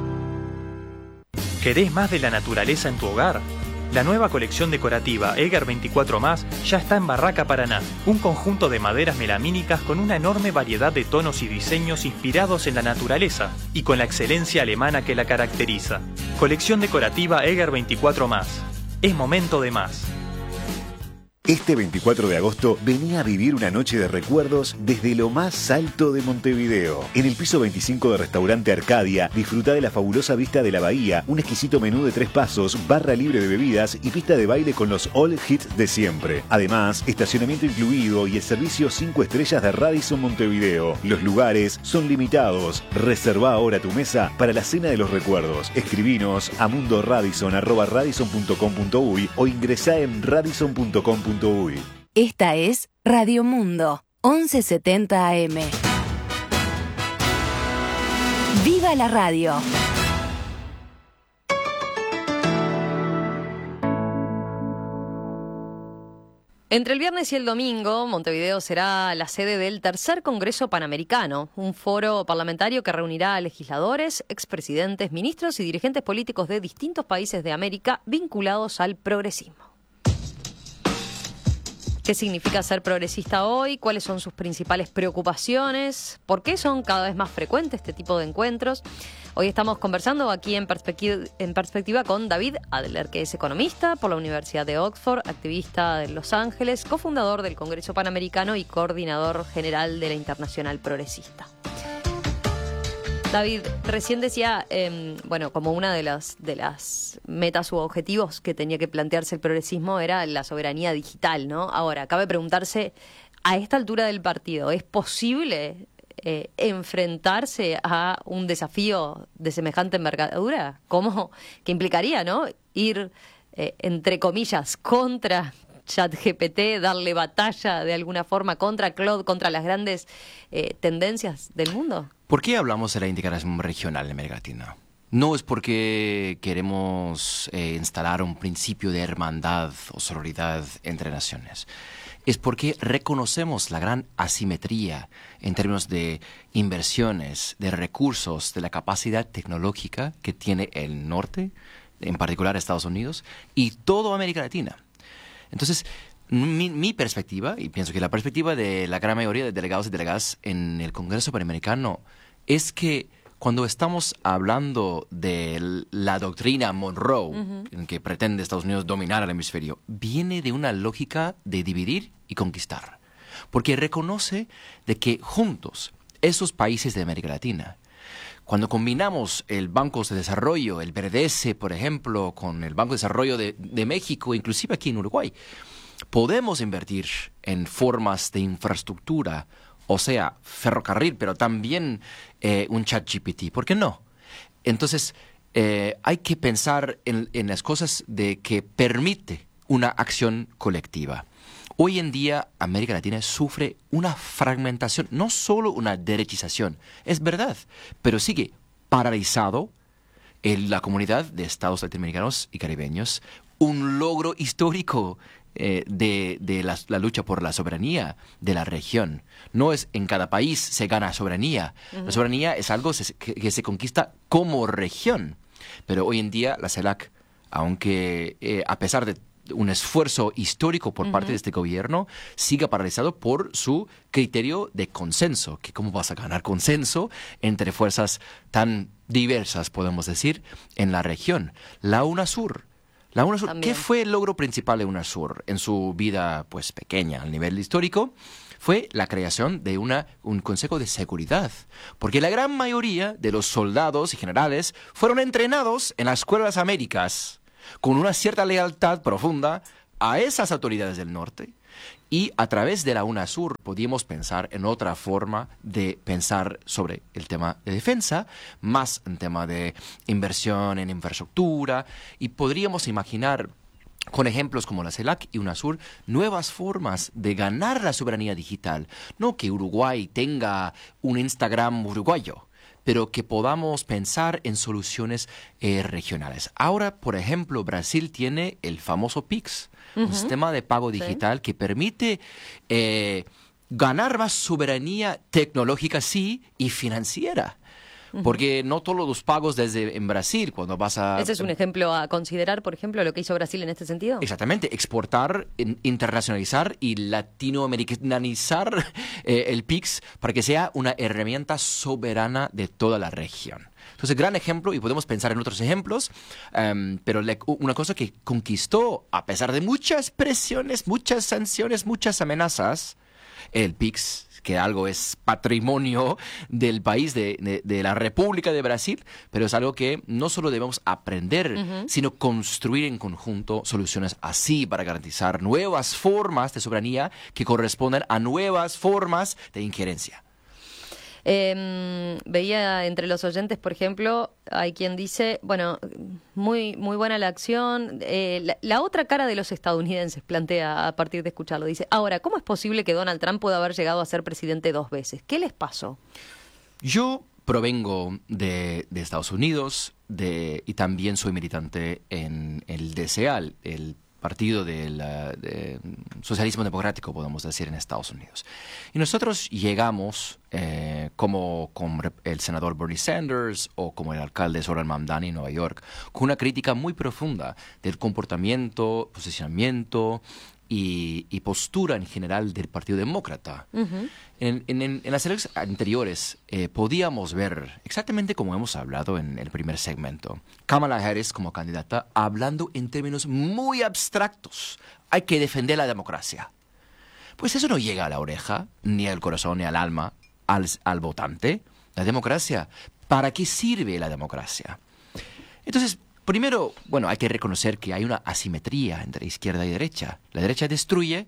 ¿Querés más de la naturaleza en tu hogar? La nueva colección decorativa Eger veinticuatro más ya está en Barraca Paraná, un conjunto de maderas melamínicas con una enorme variedad de tonos y diseños inspirados en la naturaleza y con la excelencia alemana que la caracteriza. Colección decorativa Eger veinticuatro más. Es momento de más. Este veinticuatro de agosto venía a vivir una noche de recuerdos desde lo más alto de Montevideo. En el piso veinticinco de Restaurante Arcadia, disfruta de la fabulosa vista de la bahía, un exquisito menú de tres pasos, barra libre de bebidas y pista de baile con los all hits de siempre. Además, estacionamiento incluido y el servicio cinco estrellas de Radisson Montevideo. Los lugares son limitados. Reserva ahora tu mesa para la cena de los recuerdos. Escribinos a mundoradisson arroba radisson punto com punto uy o ingresá en radisson punto com punto uy. Esta es Radio Mundo, once setenta A M. ¡Viva la radio! Entre el viernes y el domingo, Montevideo será la sede del tercer Congreso Panamericano, un foro parlamentario que reunirá a legisladores, expresidentes, ministros y dirigentes políticos de distintos países de América vinculados al progresismo. ¿Qué significa ser progresista hoy? ¿Cuáles son sus principales preocupaciones? ¿Por qué son cada vez más frecuentes este tipo de encuentros? Hoy estamos conversando aquí en Perspectiva, en Perspectiva con David Adler, que es economista por la Universidad de Oxford, activista de Los Ángeles, cofundador del Congreso Panamericano y coordinador general de la Internacional Progresista. David, recién decía, eh, bueno, como una de las, de las metas u objetivos que tenía que plantearse el progresismo era la soberanía digital, ¿no? Ahora, cabe preguntarse, a esta altura del partido, ¿es posible eh, enfrentarse a un desafío de semejante envergadura? ¿Cómo? ¿Qué implicaría, no? Ir, eh, entre comillas, contra ChatGPT, darle batalla de alguna forma contra Claude, contra las grandes eh, tendencias del mundo. ¿Por qué hablamos de la integración regional en América Latina? No es porque queremos eh, instalar un principio de hermandad o sororidad entre naciones. Es porque reconocemos la gran asimetría en términos de inversiones, de recursos, de la capacidad tecnológica que tiene el norte, en particular Estados Unidos, y toda América Latina. Entonces, mi, mi perspectiva, y pienso que la perspectiva de la gran mayoría de delegados y delegadas en el Congreso Panamericano, es que cuando estamos hablando de la doctrina Monroe, uh-huh. en que pretende Estados Unidos dominar al hemisferio, viene de una lógica de dividir y conquistar. Porque reconoce de que juntos, esos países de América Latina, cuando combinamos el Banco de Desarrollo, el B R D S, por ejemplo, con el Banco de Desarrollo de, de México, inclusive aquí en Uruguay, podemos invertir en formas de infraestructura, o sea, ferrocarril, pero también eh, un ChatGPT. ¿Por qué no? Entonces, eh, hay que pensar en, en las cosas de que permite una acción colectiva. Hoy en día, América Latina sufre una fragmentación, no solo una derechización, es verdad, pero sigue paralizado en la comunidad de estados latinoamericanos y caribeños, un logro histórico eh, de, de la, la lucha por la soberanía de la región. No es en cada país se gana soberanía, uh-huh. La soberanía es algo que, que se conquista como región, pero hoy en día la CELAC, aunque eh, a pesar de un esfuerzo histórico por parte Ujú. de este gobierno siga paralizado por su criterio de consenso. Que ¿Cómo vas a ganar consenso entre fuerzas tan diversas, podemos decir, en la región? La UNASUR. La UNASUR, También. ¿qué fue el logro principal de UNASUR en su vida pues pequeña, al nivel histórico? Fue la creación de una, un Consejo de Seguridad, porque la gran mayoría de los soldados y generales fueron entrenados en las Escuelas Américas con una cierta lealtad profunda a esas autoridades del norte, y a través de la UNASUR podíamos pensar en otra forma de pensar sobre el tema de defensa, más en tema de inversión en infraestructura, y podríamos imaginar con ejemplos como la CELAC y UNASUR, nuevas formas de ganar la soberanía digital. No que Uruguay tenga un Instagram uruguayo, pero que podamos pensar en soluciones eh, regionales. Ahora, por ejemplo, Brasil tiene el famoso Pix, un Ujú. sistema de pago digital Sí. que permite eh, ganar más soberanía tecnológica, sí, y financiera. Ujú. Porque no todos los pagos desde en Brasil, cuando vas a... Ese es un ejemplo a considerar, por ejemplo, lo que hizo Brasil en este sentido. Exactamente, exportar, in- internacionalizar y latinoamericanizar eh, el Pix para que sea una herramienta soberana de toda la región. Entonces, gran ejemplo, y podemos pensar en otros ejemplos, em, pero le- una cosa que conquistó, a pesar de muchas presiones, muchas sanciones, muchas amenazas, el Pix, que algo es patrimonio del país, de, de, de la República de Brasil, pero es algo que no solo debemos aprender, Ujú. sino construir en conjunto soluciones así para garantizar nuevas formas de soberanía que correspondan a nuevas formas de injerencia. Eh, veía entre los oyentes, por ejemplo, hay quien dice, bueno, muy muy buena la acción. Eh, la, la otra cara de los estadounidenses plantea a partir de escucharlo. Dice, ahora, ¿cómo es posible que Donald Trump pueda haber llegado a ser presidente dos veces? ¿Qué les pasó? Yo provengo de, de Estados Unidos de, y también soy militante en el D C A L, el partido del uh, de socialismo democrático, podemos decir, en Estados Unidos. Y nosotros llegamos, eh, como con el senador Bernie Sanders o como el alcalde Zoran Mamdani en Nueva York, con una crítica muy profunda del comportamiento, posicionamiento y, y postura en general del Partido Demócrata. Ujú. En, en- en- en las elecciones anteriores eh, podíamos ver, exactamente como hemos hablado en el primer segmento, Kamala Harris como candidata hablando en términos muy abstractos. Hay que defender la democracia. Pues eso no llega a la oreja, ni al corazón, ni al alma, al, al votante. La democracia, ¿para qué sirve la democracia? Entonces, primero, bueno, hay que reconocer que hay una asimetría entre izquierda y derecha. La derecha destruye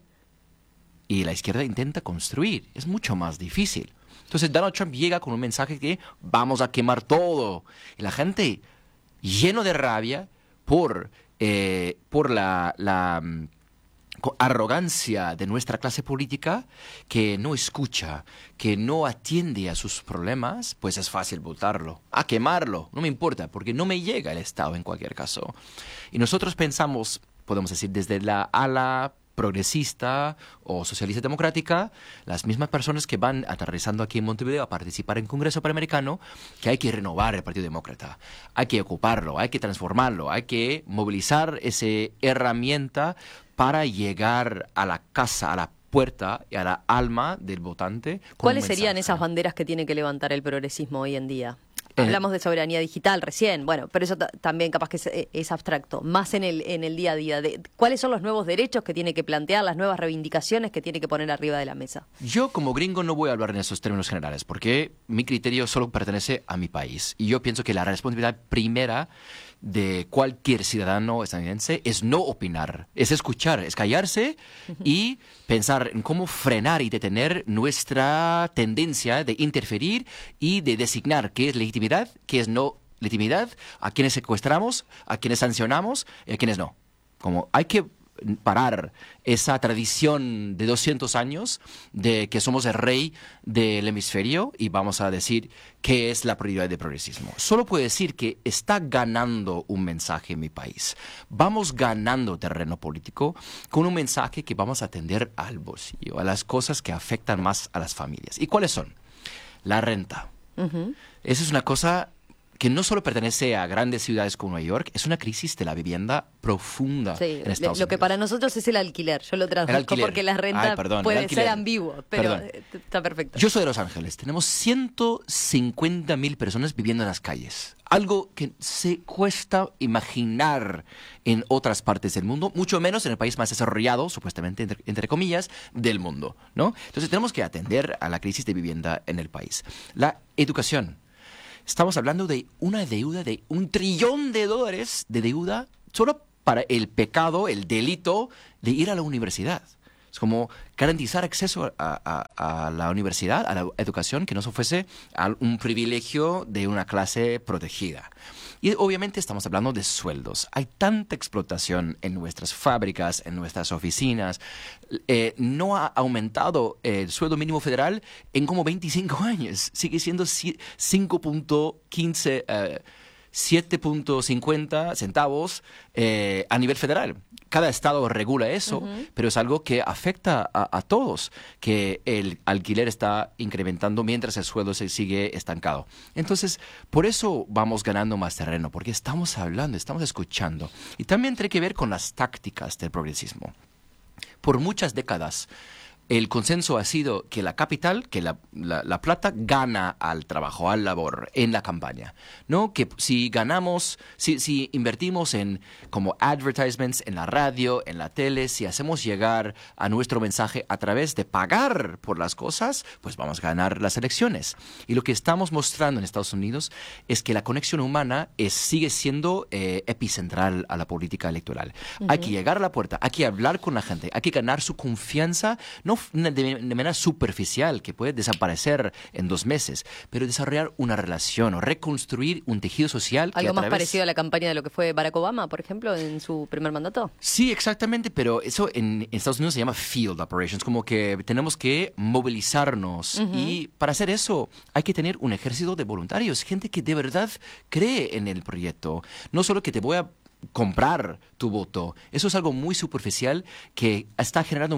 y la izquierda intenta construir. Es mucho más difícil. Entonces Donald Trump llega con un mensaje que vamos a quemar todo. Y la gente, lleno de rabia por, eh, por la, la mm, co- arrogancia de nuestra clase política, que no escucha, que no atiende a sus problemas, pues es fácil votarlo, a quemarlo, no me importa, porque no me llega el Estado en cualquier caso. Y nosotros pensamos, podemos decir, desde la ala progresista o socialista democrática, las mismas personas que van aterrizando aquí en Montevideo a participar en Congreso Panamericano, que hay que renovar el Partido Demócrata, hay que ocuparlo, hay que transformarlo, hay que movilizar esa herramienta para llegar a la casa, a la puerta y a la alma del votante. con un ¿Cuáles serían mensaje. esas banderas que tiene que levantar el progresismo hoy en día? Eh, Hablamos de soberanía digital recién, bueno, pero eso ta- también capaz que es, eh, es abstracto, más en el, en el día a día. De, ¿Cuáles son los nuevos derechos que tiene que plantear, las nuevas reivindicaciones que tiene que poner arriba de la mesa? Yo como gringo no voy a hablar en esos términos generales porque mi criterio solo pertenece a mi país y yo pienso que la responsabilidad primera de cualquier ciudadano estadounidense es no opinar, es escuchar, es callarse y pensar en cómo frenar y detener nuestra tendencia de interferir y de designar qué es legitimidad, qué es no legitimidad, a quienes secuestramos, a quienes sancionamos y a quienes no. Como hay que parar esa tradición de doscientos años de que somos el rey del hemisferio y vamos a decir qué es la prioridad del progresismo. Solo puedo decir que está ganando un mensaje en mi país. Vamos ganando terreno político con un mensaje que vamos a atender al bolsillo, a las cosas que afectan más a las familias. ¿Y cuáles son? La renta. Ujú. Esa es una cosa que no solo pertenece a grandes ciudades como Nueva York, es una crisis de la vivienda profunda Sí, en Estados lo Unidos. que para nosotros es el alquiler. Yo lo traduzco alquiler. porque la renta Ay, perdón, el puede alquiler. ser ambiguo, pero Perdón. eh, está perfecto. Yo soy de Los Ángeles. Tenemos ciento cincuenta mil personas viviendo en las calles. Algo que se cuesta imaginar en otras partes del mundo, mucho menos en el país más desarrollado, supuestamente, entre, entre comillas, del mundo, ¿no? Entonces tenemos que atender a la crisis de vivienda en el país. La educación. Estamos hablando de una deuda de un trillón de dólares de deuda solo para el pecado, el delito de ir a la universidad. Es como garantizar acceso a, a, a la universidad, a la educación, que no se fuese a un privilegio de una clase protegida. Y obviamente estamos hablando de sueldos. Hay tanta explotación en nuestras fábricas, en nuestras oficinas. Eh, no ha aumentado el sueldo mínimo federal en como veinticinco años. Sigue siendo cinco punto quince, eh, siete punto cincuenta centavos eh, a nivel federal. Cada estado regula eso, uh-huh. pero es algo que afecta a, a todos, que el alquiler está incrementando mientras el sueldo se sigue estancado. Entonces, por eso vamos ganando más terreno, porque estamos hablando, estamos escuchando. Y también tiene que ver con las tácticas del progresismo. Por muchas décadas, el consenso ha sido que la capital, que la, la, la plata gana al trabajo, al labor, en la campaña, ¿no? Que si ganamos, si, si invertimos en como advertisements, en la radio, en la tele, si hacemos llegar a nuestro mensaje a través de pagar por las cosas, pues vamos a ganar las elecciones. Y lo que estamos mostrando en Estados Unidos es que la conexión humana es, sigue siendo eh, epicentral a la política electoral. Uh-huh. Hay que llegar a la puerta, hay que hablar con la gente, hay que ganar su confianza, no de, de manera superficial, que puede desaparecer en dos meses, pero desarrollar una relación o reconstruir un tejido social. ¿Algo que a más través... parecido a la campaña de lo que fue Barack Obama, por ejemplo, en su primer mandato? Sí, exactamente, pero eso en, en Estados Unidos se llama field operations, como que tenemos que movilizarnos. Uh-huh. Y para hacer eso hay que tener un ejército de voluntarios, gente que de verdad cree en el proyecto, no solo que te voy a comprar tu voto. Eso es algo muy superficial que está generando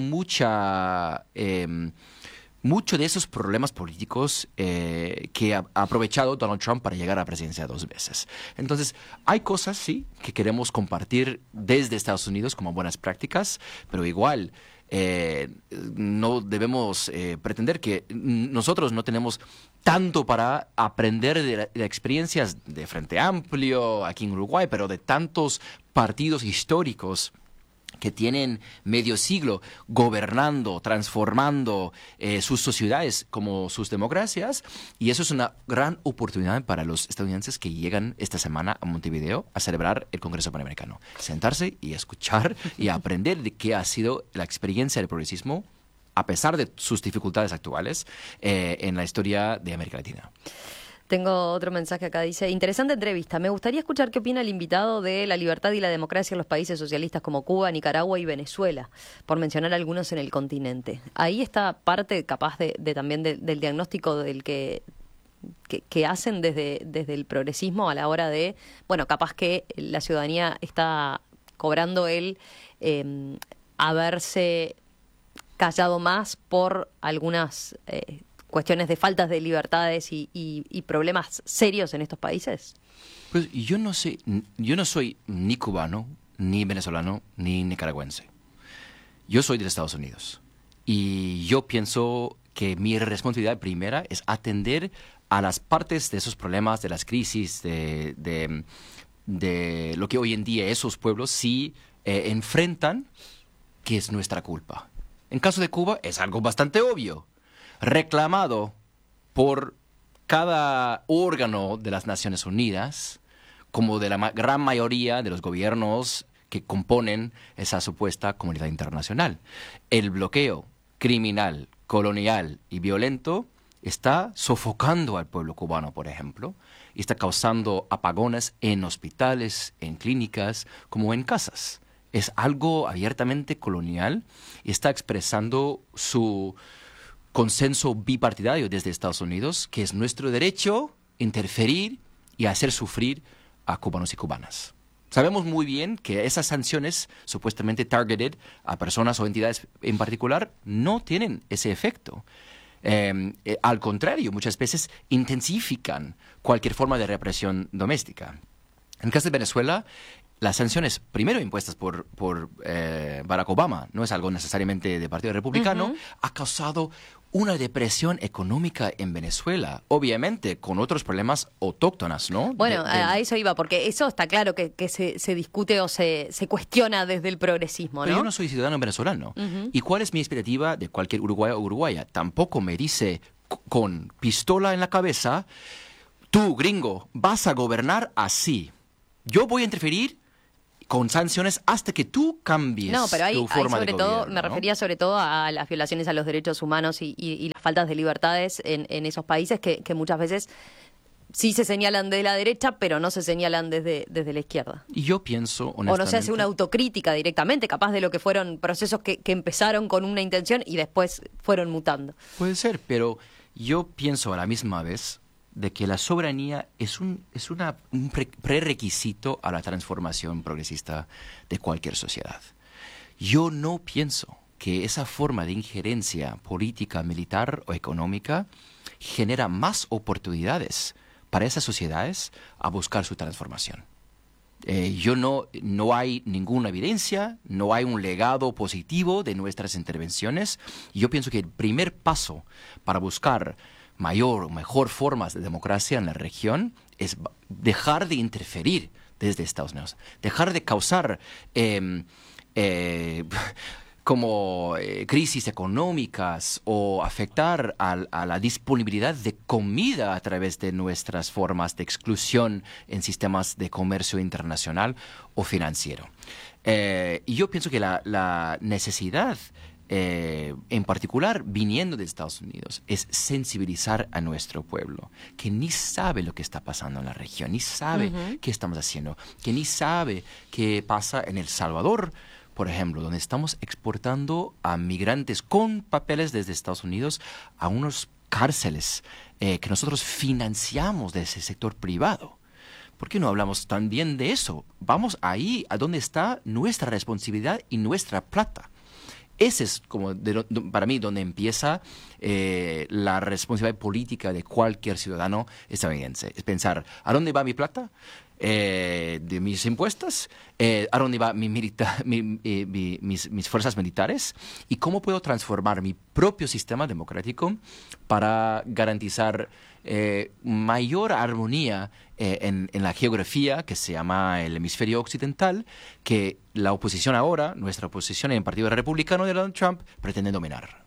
mucha eh, mucho de esos problemas políticos eh, que ha aprovechado Donald Trump para llegar a la presidencia dos veces. Entonces, hay cosas, sí, que queremos compartir desde Estados Unidos como buenas prácticas, pero igual eh, no debemos eh, pretender que nosotros no tenemos tanto para aprender de, la, de experiencias de Frente Amplio aquí en Uruguay, pero de tantos partidos históricos que tienen medio siglo gobernando, transformando eh, sus sociedades como sus democracias, y eso es una gran oportunidad para los estadounidenses que llegan esta semana a Montevideo a celebrar el Congreso Panamericano. Sentarse y escuchar y aprender de qué ha sido la experiencia del progresismo, a pesar de sus dificultades actuales, eh, en la historia de América Latina. Tengo otro mensaje acá, dice, interesante entrevista. Me gustaría escuchar qué opina el invitado de la libertad y la democracia en los países socialistas como Cuba, Nicaragua y Venezuela, por mencionar algunos en el continente. Ahí está parte capaz de, de también de, del diagnóstico del que, que, que hacen desde, desde el progresismo a la hora de, bueno, capaz que la ciudadanía está cobrando el eh, haberse callado más por algunas eh, cuestiones de faltas de libertades y, y, y problemas serios en estos países? Pues yo no sé, yo no soy ni cubano, ni venezolano, ni nicaragüense. Yo soy de Estados Unidos. Y yo pienso que mi responsabilidad primera es atender a las partes de esos problemas, de las crisis, de, de, de lo que hoy en día esos pueblos sí eh, enfrentan, que es nuestra culpa. En caso de Cuba es algo bastante obvio, reclamado por cada órgano de las Naciones Unidas, como de la ma- gran mayoría de los gobiernos que componen esa supuesta comunidad internacional. El bloqueo criminal, colonial y violento está sofocando al pueblo cubano, por ejemplo, y está causando apagones en hospitales, en clínicas, como en casas. Es algo abiertamente colonial y está expresando su consenso bipartidario desde Estados Unidos, que es nuestro derecho interferir y hacer sufrir a cubanos y cubanas. Sabemos muy bien que esas sanciones supuestamente targeted a personas o entidades en particular no tienen ese efecto. Eh, eh, al contrario, muchas veces intensifican cualquier forma de represión doméstica. En el caso de Venezuela, las sanciones primero impuestas por, por eh, Barack Obama, no es algo necesariamente del Partido Republicano, uh-huh. ha causado una depresión económica en Venezuela, obviamente con otros problemas autóctonos, ¿no? Bueno, de, de... a eso iba, porque eso está claro que, que se, se discute o se, se cuestiona desde el progresismo, ¿no? Pero yo no soy ciudadano venezolano. Uh-huh. ¿Y cuál es mi expectativa de cualquier uruguayo o uruguaya? Tampoco me dice c- con pistola en la cabeza, tú, gringo, vas a gobernar así. Yo voy a interferir con sanciones hasta que tú cambies no, pero hay, tu forma hay sobre de todo, gobierno, me ¿no? refería sobre todo a las violaciones a los derechos humanos y, y, y las faltas de libertades en, en esos países que, que muchas veces sí se señalan de la derecha, pero no se señalan desde, desde la izquierda. Y yo pienso, honestamente... O no se hace una autocrítica directamente, capaz de lo que fueron procesos que, que empezaron con una intención y después fueron mutando. Puede ser, pero yo pienso a la misma vez de que la soberanía es un, es una, un pre- prerequisito a la transformación progresista de cualquier sociedad. Yo no pienso que esa forma de injerencia política, militar o económica genera más oportunidades para esas sociedades a buscar su transformación. Eh, yo no, no hay ninguna evidencia, no hay un legado positivo de nuestras intervenciones. Y yo pienso que el primer paso para buscar mayor o mejor formas de democracia en la región es dejar de interferir desde Estados Unidos, dejar de causar eh, eh, como eh, crisis económicas o afectar a, a la disponibilidad de comida a través de nuestras formas de exclusión en sistemas de comercio internacional o financiero. Eh, y yo pienso que la, la necesidad Eh, en particular viniendo de Estados Unidos, es sensibilizar a nuestro pueblo, que ni sabe lo que está pasando en la región, ni sabe uh-huh. qué estamos haciendo, que ni sabe qué pasa en El Salvador, por ejemplo, donde estamos exportando a migrantes con papeles desde Estados Unidos a unos cárceles eh, que nosotros financiamos de ese sector privado. ¿Por qué no hablamos también de eso? Vamos ahí a donde está nuestra responsabilidad y nuestra plata. Ese es como de, de, para mí donde empieza eh, la responsabilidad política de cualquier ciudadano estadounidense. Es pensar, ¿a dónde va mi plata? Eh, de mis impuestos, eh, ¿a dónde van mi milita- mi, eh, mi, mis, mis fuerzas militares? ¿Y cómo puedo transformar mi propio sistema democrático para garantizar eh, mayor armonía eh, en, en la geografía que se llama el hemisferio occidental, que la oposición ahora, nuestra oposición en el Partido Republicano de Donald Trump, pretende dominar?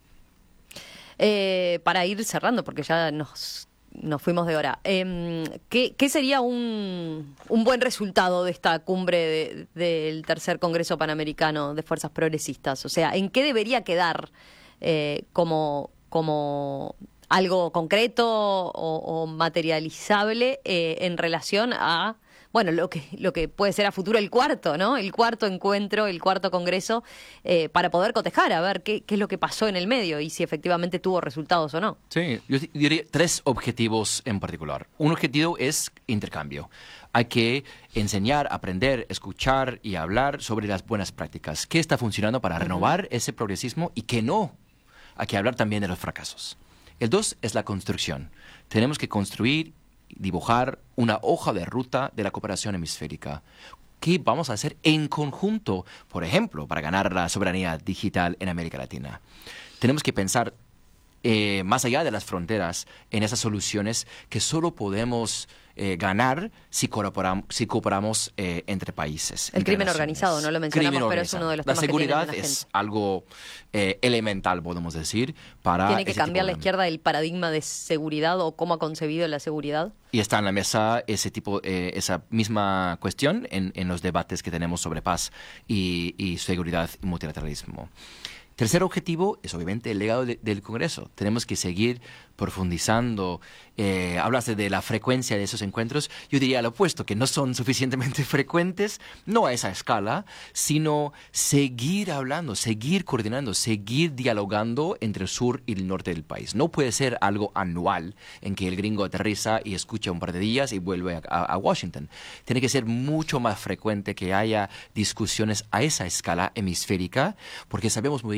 Eh, para ir cerrando, porque ya nos... Nos fuimos de hora. Eh, ¿qué, ¿Qué sería un, un buen resultado de esta cumbre de, del tercer Congreso Panamericano de Fuerzas Progresistas? O sea, ¿en qué debería quedar eh, como, como algo concreto o, o materializable eh, en relación a, bueno, lo que, lo que puede ser a futuro el cuarto, ¿no? El cuarto encuentro, el cuarto Congreso, eh, para poder cotejar, a ver qué, qué es lo que pasó en el medio y si efectivamente tuvo resultados o no. Sí, yo diría tres objetivos en particular. Un objetivo es intercambio. Hay que enseñar, aprender, escuchar y hablar sobre las buenas prácticas. ¿Qué está funcionando para renovar uh-huh. ese progresismo y qué no? Hay que hablar también de los fracasos. El dos es la construcción. Tenemos que construir, dibujar una hoja de ruta de la cooperación hemisférica. ¿Qué vamos a hacer en conjunto, por ejemplo, para ganar la soberanía digital en América Latina? Tenemos que pensar eh, más allá de las fronteras en esas soluciones que solo podemos eh, ganar si cooperamos, si cooperamos eh, entre países. El entre crimen naciones. organizado, no lo mencionamos, Crimen pero es uno de los la temas que tiene seguridad la es gente. algo eh, elemental, podemos decir, para ¿Tiene que ese cambiar tipo la de- izquierda el paradigma de seguridad o cómo ha concebido la seguridad? Y está en la mesa ese tipo, eh, esa misma cuestión en, en los debates que tenemos sobre paz y, y seguridad y multilateralismo. Tercer objetivo es obviamente el legado de- del Congreso. Tenemos que seguir profundizando. Eh, hablaste de la frecuencia de esos encuentros. Yo diría lo opuesto, que no son suficientemente frecuentes, no a esa escala, sino seguir hablando, seguir coordinando, seguir dialogando entre el sur y el norte del país. No puede ser algo anual en que el gringo aterriza y escucha un par de días y vuelve a, a- a Washington. Tiene que ser mucho más frecuente que haya discusiones a esa escala hemisférica, porque sabemos muy bien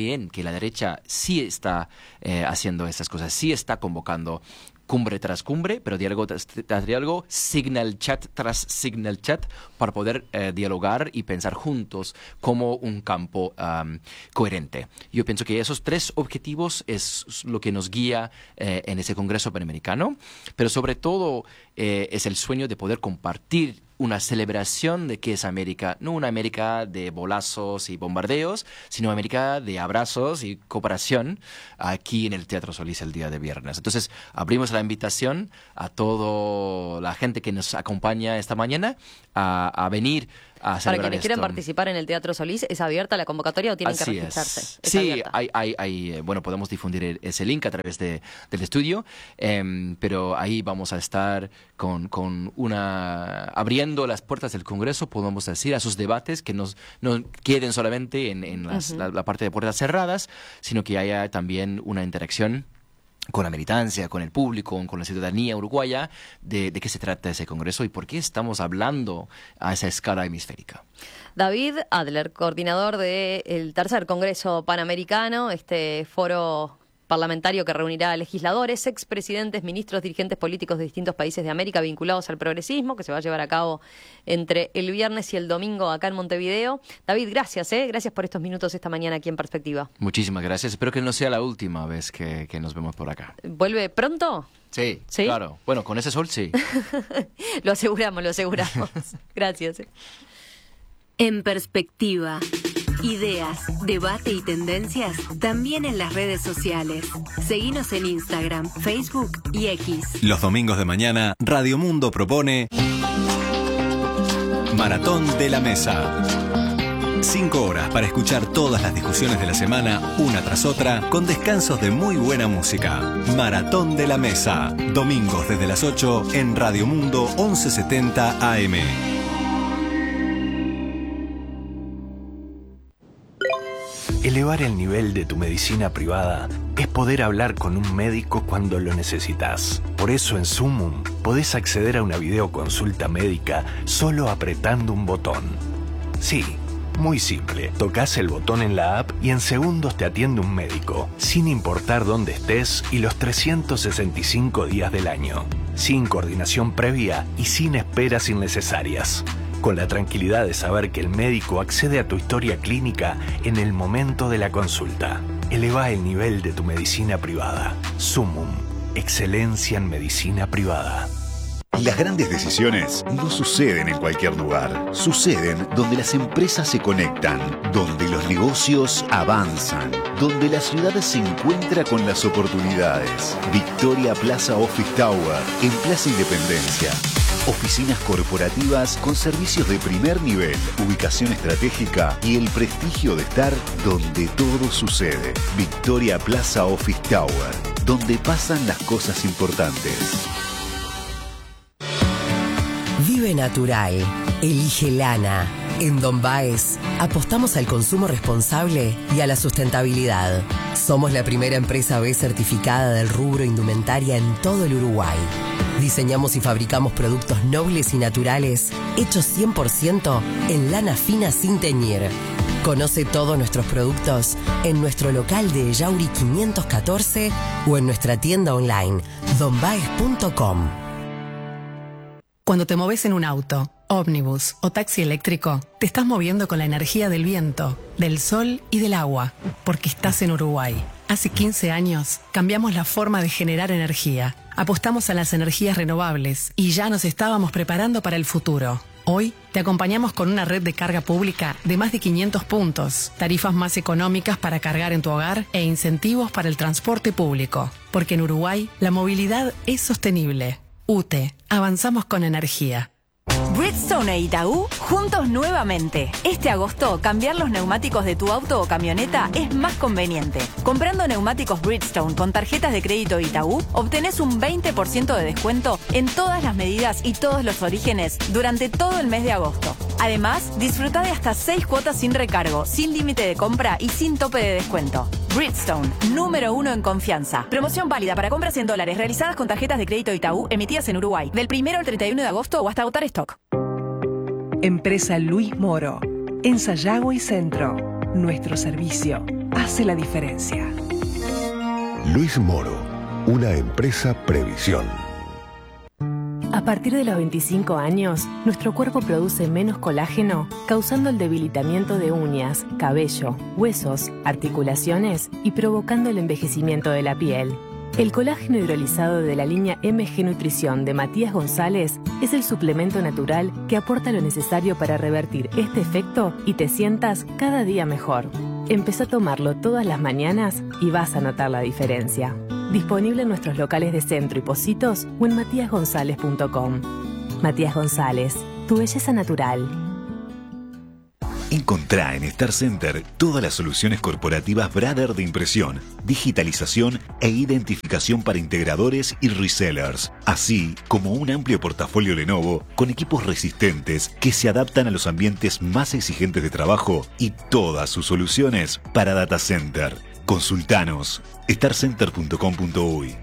bien que la derecha sí está eh, haciendo estas cosas, sí está convocando cumbre tras cumbre, pero diálogo tras, tras diálogo, signal chat tras signal chat, para poder eh, dialogar y pensar juntos como un campo um, coherente. Yo pienso que esos tres objetivos es lo que nos guía eh, en ese Congreso Panamericano, pero sobre todo eh, es el sueño de poder compartir una celebración de qué es América, no una América de bolazos y bombardeos, sino América de abrazos y cooperación aquí en el Teatro Solís el día de viernes. Entonces, abrimos la invitación a toda la gente que nos acompaña esta mañana a, a venir a celebrar Para quienes esto. quieran participar en el Teatro Solís, ¿es abierta la convocatoria o tienen Así que registrarse? Es. Es Sí, abierta. hay, hay, hay, eh, bueno, podemos difundir el- ese link a través de, del estudio, em, pero ahí vamos a estar con, con una abriendo las puertas del Congreso, podemos decir, a sus debates que nos, no queden solamente en, en las- Ujú. la, la parte de puertas cerradas, sino que haya también una interacción con la militancia, con el público, con la ciudadanía uruguaya, de, de qué se trata ese Congreso y por qué estamos hablando a esa escala hemisférica. David Adler, coordinador del tercer Congreso Panamericano, este foro parlamentario que reunirá a legisladores, expresidentes, ministros, dirigentes políticos de distintos países de América vinculados al progresismo, que se va a llevar a cabo entre el viernes y el domingo acá en Montevideo. David, gracias, ¿eh? Gracias por estos minutos esta mañana aquí en Perspectiva. Muchísimas gracias. Espero que no sea la última vez que, que nos vemos por acá. ¿Vuelve pronto? Sí, ¿Sí? claro. Bueno, con ese sol sí. Lo aseguramos, lo aseguramos. Gracias. ¿eh? En Perspectiva. Ideas, debate y tendencias también en las redes sociales. Seguinos en Instagram, Facebook y X. Los domingos de mañana, Radio Mundo propone Maratón de la Mesa. Cinco horas para escuchar todas las discusiones de la semana, una tras otra, con descansos de muy buena música. Maratón de la Mesa. Domingos desde las ocho en Radio Mundo once setenta A M. Elevar el nivel de tu medicina privada es poder hablar con un médico cuando lo necesitas. Por eso en Sumum podés acceder a una videoconsulta médica solo apretando un botón. Sí, muy simple. Tocas el botón en la app y en segundos te atiende un médico, sin importar dónde estés y los trescientos sesenta y cinco días del año. Sin coordinación previa y sin esperas innecesarias. Con la tranquilidad de saber que el médico accede a tu historia clínica en el momento de la consulta. Eleva el nivel de tu medicina privada. Sumum. Excelencia en medicina privada. Las grandes decisiones no suceden en cualquier lugar. Suceden donde las empresas se conectan, donde los negocios avanzan, donde la ciudad se encuentra con las oportunidades. Victoria Plaza Office Tower, en Plaza Independencia. Oficinas corporativas con servicios de primer nivel, ubicación estratégica y el prestigio de estar donde todo sucede. Victoria Plaza Office Tower, donde pasan las cosas importantes. Vive natural. Elige lana. En Don Baez apostamos al consumo responsable y a la sustentabilidad. Somos la primera empresa B certificada del rubro indumentaria en todo el Uruguay. Diseñamos y fabricamos productos nobles y naturales hechos cien por ciento en lana fina sin teñir. Conoce todos nuestros productos en nuestro local de Yauri quinientos catorce o en nuestra tienda online don baez punto com. Cuando te moves en un auto, ómnibus o taxi eléctrico, te estás moviendo con la energía del viento, del sol y del agua, porque estás en Uruguay. Hace quince años cambiamos la forma de generar energía, apostamos a las energías renovables y ya nos estábamos preparando para el futuro. Hoy te acompañamos con una red de carga pública de más de quinientos puntos, tarifas más económicas para cargar en tu hogar e incentivos para el transporte público. Porque en Uruguay la movilidad es sostenible. U T E, avanzamos con energía. Bridgestone e Itaú, juntos nuevamente. Este agosto, cambiar los neumáticos de tu auto o camioneta es más conveniente. Comprando neumáticos Bridgestone con tarjetas de crédito Itaú, obtenés un veinte por ciento de descuento en todas las medidas y todos los orígenes durante todo el mes de agosto. Además, disfruta de hasta seis cuotas sin recargo, sin límite de compra y sin tope de descuento. Bridgestone, número uno en confianza. Promoción válida para compras en dólares realizadas con tarjetas de crédito Itaú emitidas en Uruguay, del primero al treinta y uno de agosto o hasta agotar stock. Empresa Luis Moro, en Sayago y Centro. Nuestro servicio hace la diferencia. Luis Moro, una empresa Previsión. A partir de los veinticinco años, nuestro cuerpo produce menos colágeno, causando el debilitamiento de uñas, cabello, huesos, articulaciones y provocando el envejecimiento de la piel. El colágeno hidrolizado de la línea M G Nutrición de Matías González es el suplemento natural que aporta lo necesario para revertir este efecto y te sientas cada día mejor. Empezá a tomarlo todas las mañanas y vas a notar la diferencia. Disponible en nuestros locales de Centro y Pocitos o en matías gonzález punto com. Matías González, tu belleza natural. Encontrá en Star Center todas las soluciones corporativas Brother de impresión, digitalización e identificación para integradores y resellers, así como un amplio portafolio Lenovo con equipos resistentes que se adaptan a los ambientes más exigentes de trabajo y todas sus soluciones para data center. Consultanos star center punto com punto uy.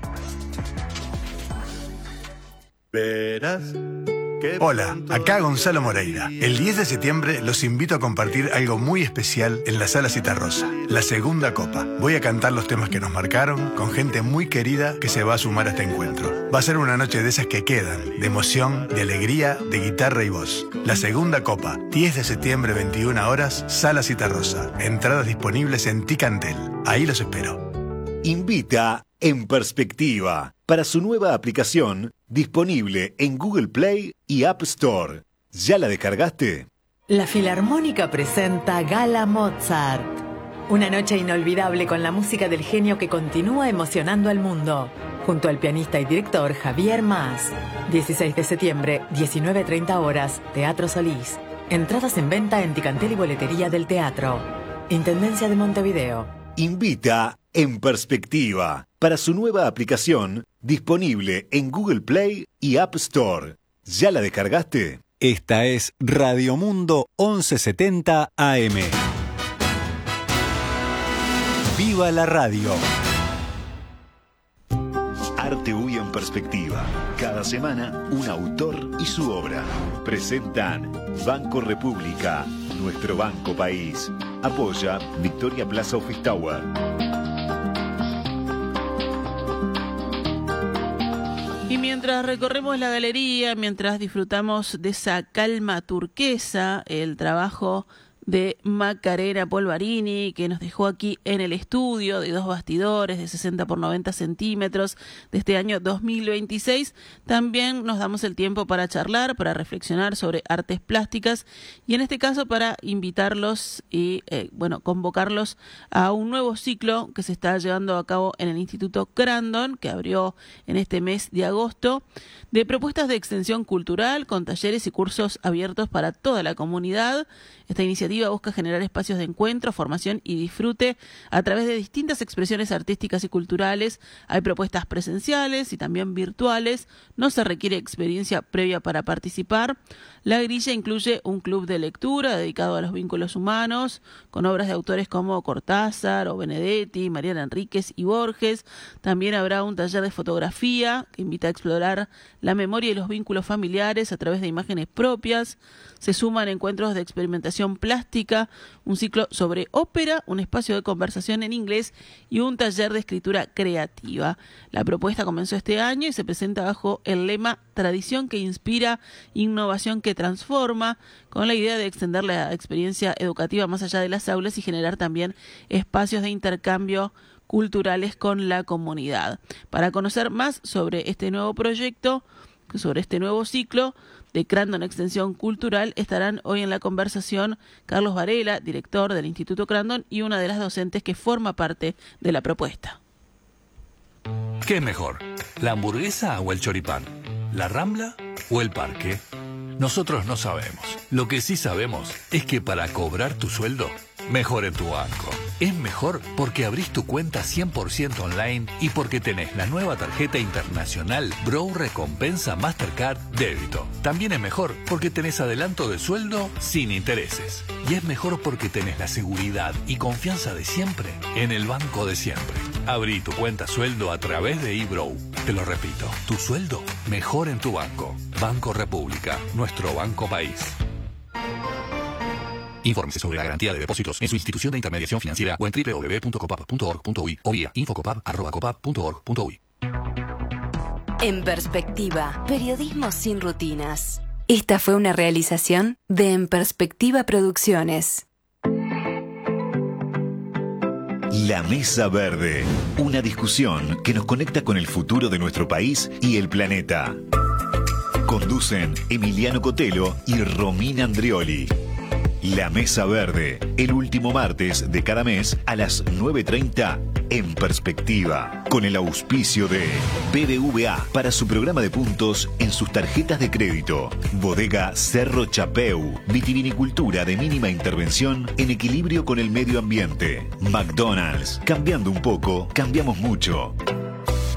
Verás. Hola, acá Gonzalo Moreira. El diez de septiembre los invito a compartir algo muy especial en la Sala Citarrosa, la segunda copa. Voy a cantar los temas que nos marcaron con gente muy querida que se va a sumar a este encuentro. Va a ser una noche de esas que quedan, de emoción, de alegría, de guitarra y voz. La segunda copa, diez de septiembre, veintiuna horas, Sala Citarrosa. Entradas disponibles en Ticantel. Ahí los espero. Invita En Perspectiva para su nueva aplicación disponible en Google Play y App Store. ¿Ya la descargaste? La Filarmónica presenta Gala Mozart. Una noche inolvidable con la música del genio que continúa emocionando al mundo. Junto al pianista y director Javier Mas. dieciséis de septiembre, diecinueve treinta horas, Teatro Solís. Entradas en venta en Ticantel y Boletería del Teatro. Intendencia de Montevideo. Invita En Perspectiva para su nueva aplicación disponible en Google Play y App Store. ¿Ya la descargaste? Esta es Radio Mundo once setenta A M. ¡Viva la radio! Arte U Y en Perspectiva. Cada semana, un autor y su obra. Presentan Banco República, nuestro banco país. Apoya Victoria Plaza Office Tower. Y mientras recorremos la galería, mientras disfrutamos de esa calma turquesa, el trabajo de Macarena Polvarini, que nos dejó aquí en el estudio de dos bastidores de sesenta por noventa centímetros de este año dos mil veintiséis, también nos damos el tiempo para charlar, para reflexionar sobre artes plásticas y en este caso para invitarlos y eh, bueno, convocarlos a un nuevo ciclo que se está llevando a cabo en el Instituto Crandon, que abrió en este mes de agosto, de propuestas de extensión cultural con talleres y cursos abiertos para toda la comunidad. Esta iniciativa busca generar espacios de encuentro, formación y disfrute a través de distintas expresiones artísticas y culturales. Hay propuestas presenciales y también virtuales. No se requiere experiencia previa para participar. La grilla incluye un club de lectura dedicado a los vínculos humanos, con obras de autores como Cortázar o Benedetti, Mariana Enríquez y Borges. También habrá un taller de fotografía que invita a explorar la memoria y los vínculos familiares a través de imágenes propias. Se suman encuentros de experimentación plástica, un ciclo sobre ópera, un espacio de conversación en inglés y un taller de escritura creativa. La propuesta comenzó este año y se presenta bajo el lema Tradición que inspira, innovación que transforma, con la idea de extender la experiencia educativa más allá de las aulas y generar también espacios de intercambio culturales con la comunidad. Para conocer más sobre este nuevo proyecto, sobre este nuevo ciclo de Crandon Extensión Cultural, estarán hoy en la conversación Carlos Varela, director del Instituto Crandon y una de las docentes que forma parte de la propuesta. ¿Qué es mejor? ¿La hamburguesa o el choripán? ¿La Rambla o el parque? Nosotros no sabemos. Lo que sí sabemos es que para cobrar tu sueldo, mejor en tu banco. Es mejor porque abrís tu cuenta cien por ciento online y porque tenés la nueva tarjeta internacional Brow Recompensa Mastercard Débito. También es mejor porque tenés adelanto de sueldo sin intereses. Y es mejor porque tenés la seguridad y confianza de siempre en el banco de siempre. Abrí tu cuenta sueldo a través de eBrow. Te lo repito, tu sueldo mejor en tu banco. Banco República, nuestro banco país. Infórmese sobre la garantía de depósitos en su institución de intermediación financiera o en doble u doble u doble u punto copap punto org punto uy o vía infocopap arroba copap punto org punto uy. En Perspectiva, periodismo sin rutinas. Esta fue una realización de En Perspectiva Producciones. La Mesa Verde, una discusión que nos conecta con el futuro de nuestro país y el planeta. Conducen Emiliano Cotelo y Romina Andrioli. La Mesa Verde, el último martes de cada mes a las nueve treinta en Perspectiva, con el auspicio de B B V A para su programa de puntos en sus tarjetas de crédito. Bodega Cerro Chapeu, vitivinicultura de mínima intervención en equilibrio con el medio ambiente. McDonald's, cambiando un poco, cambiamos mucho.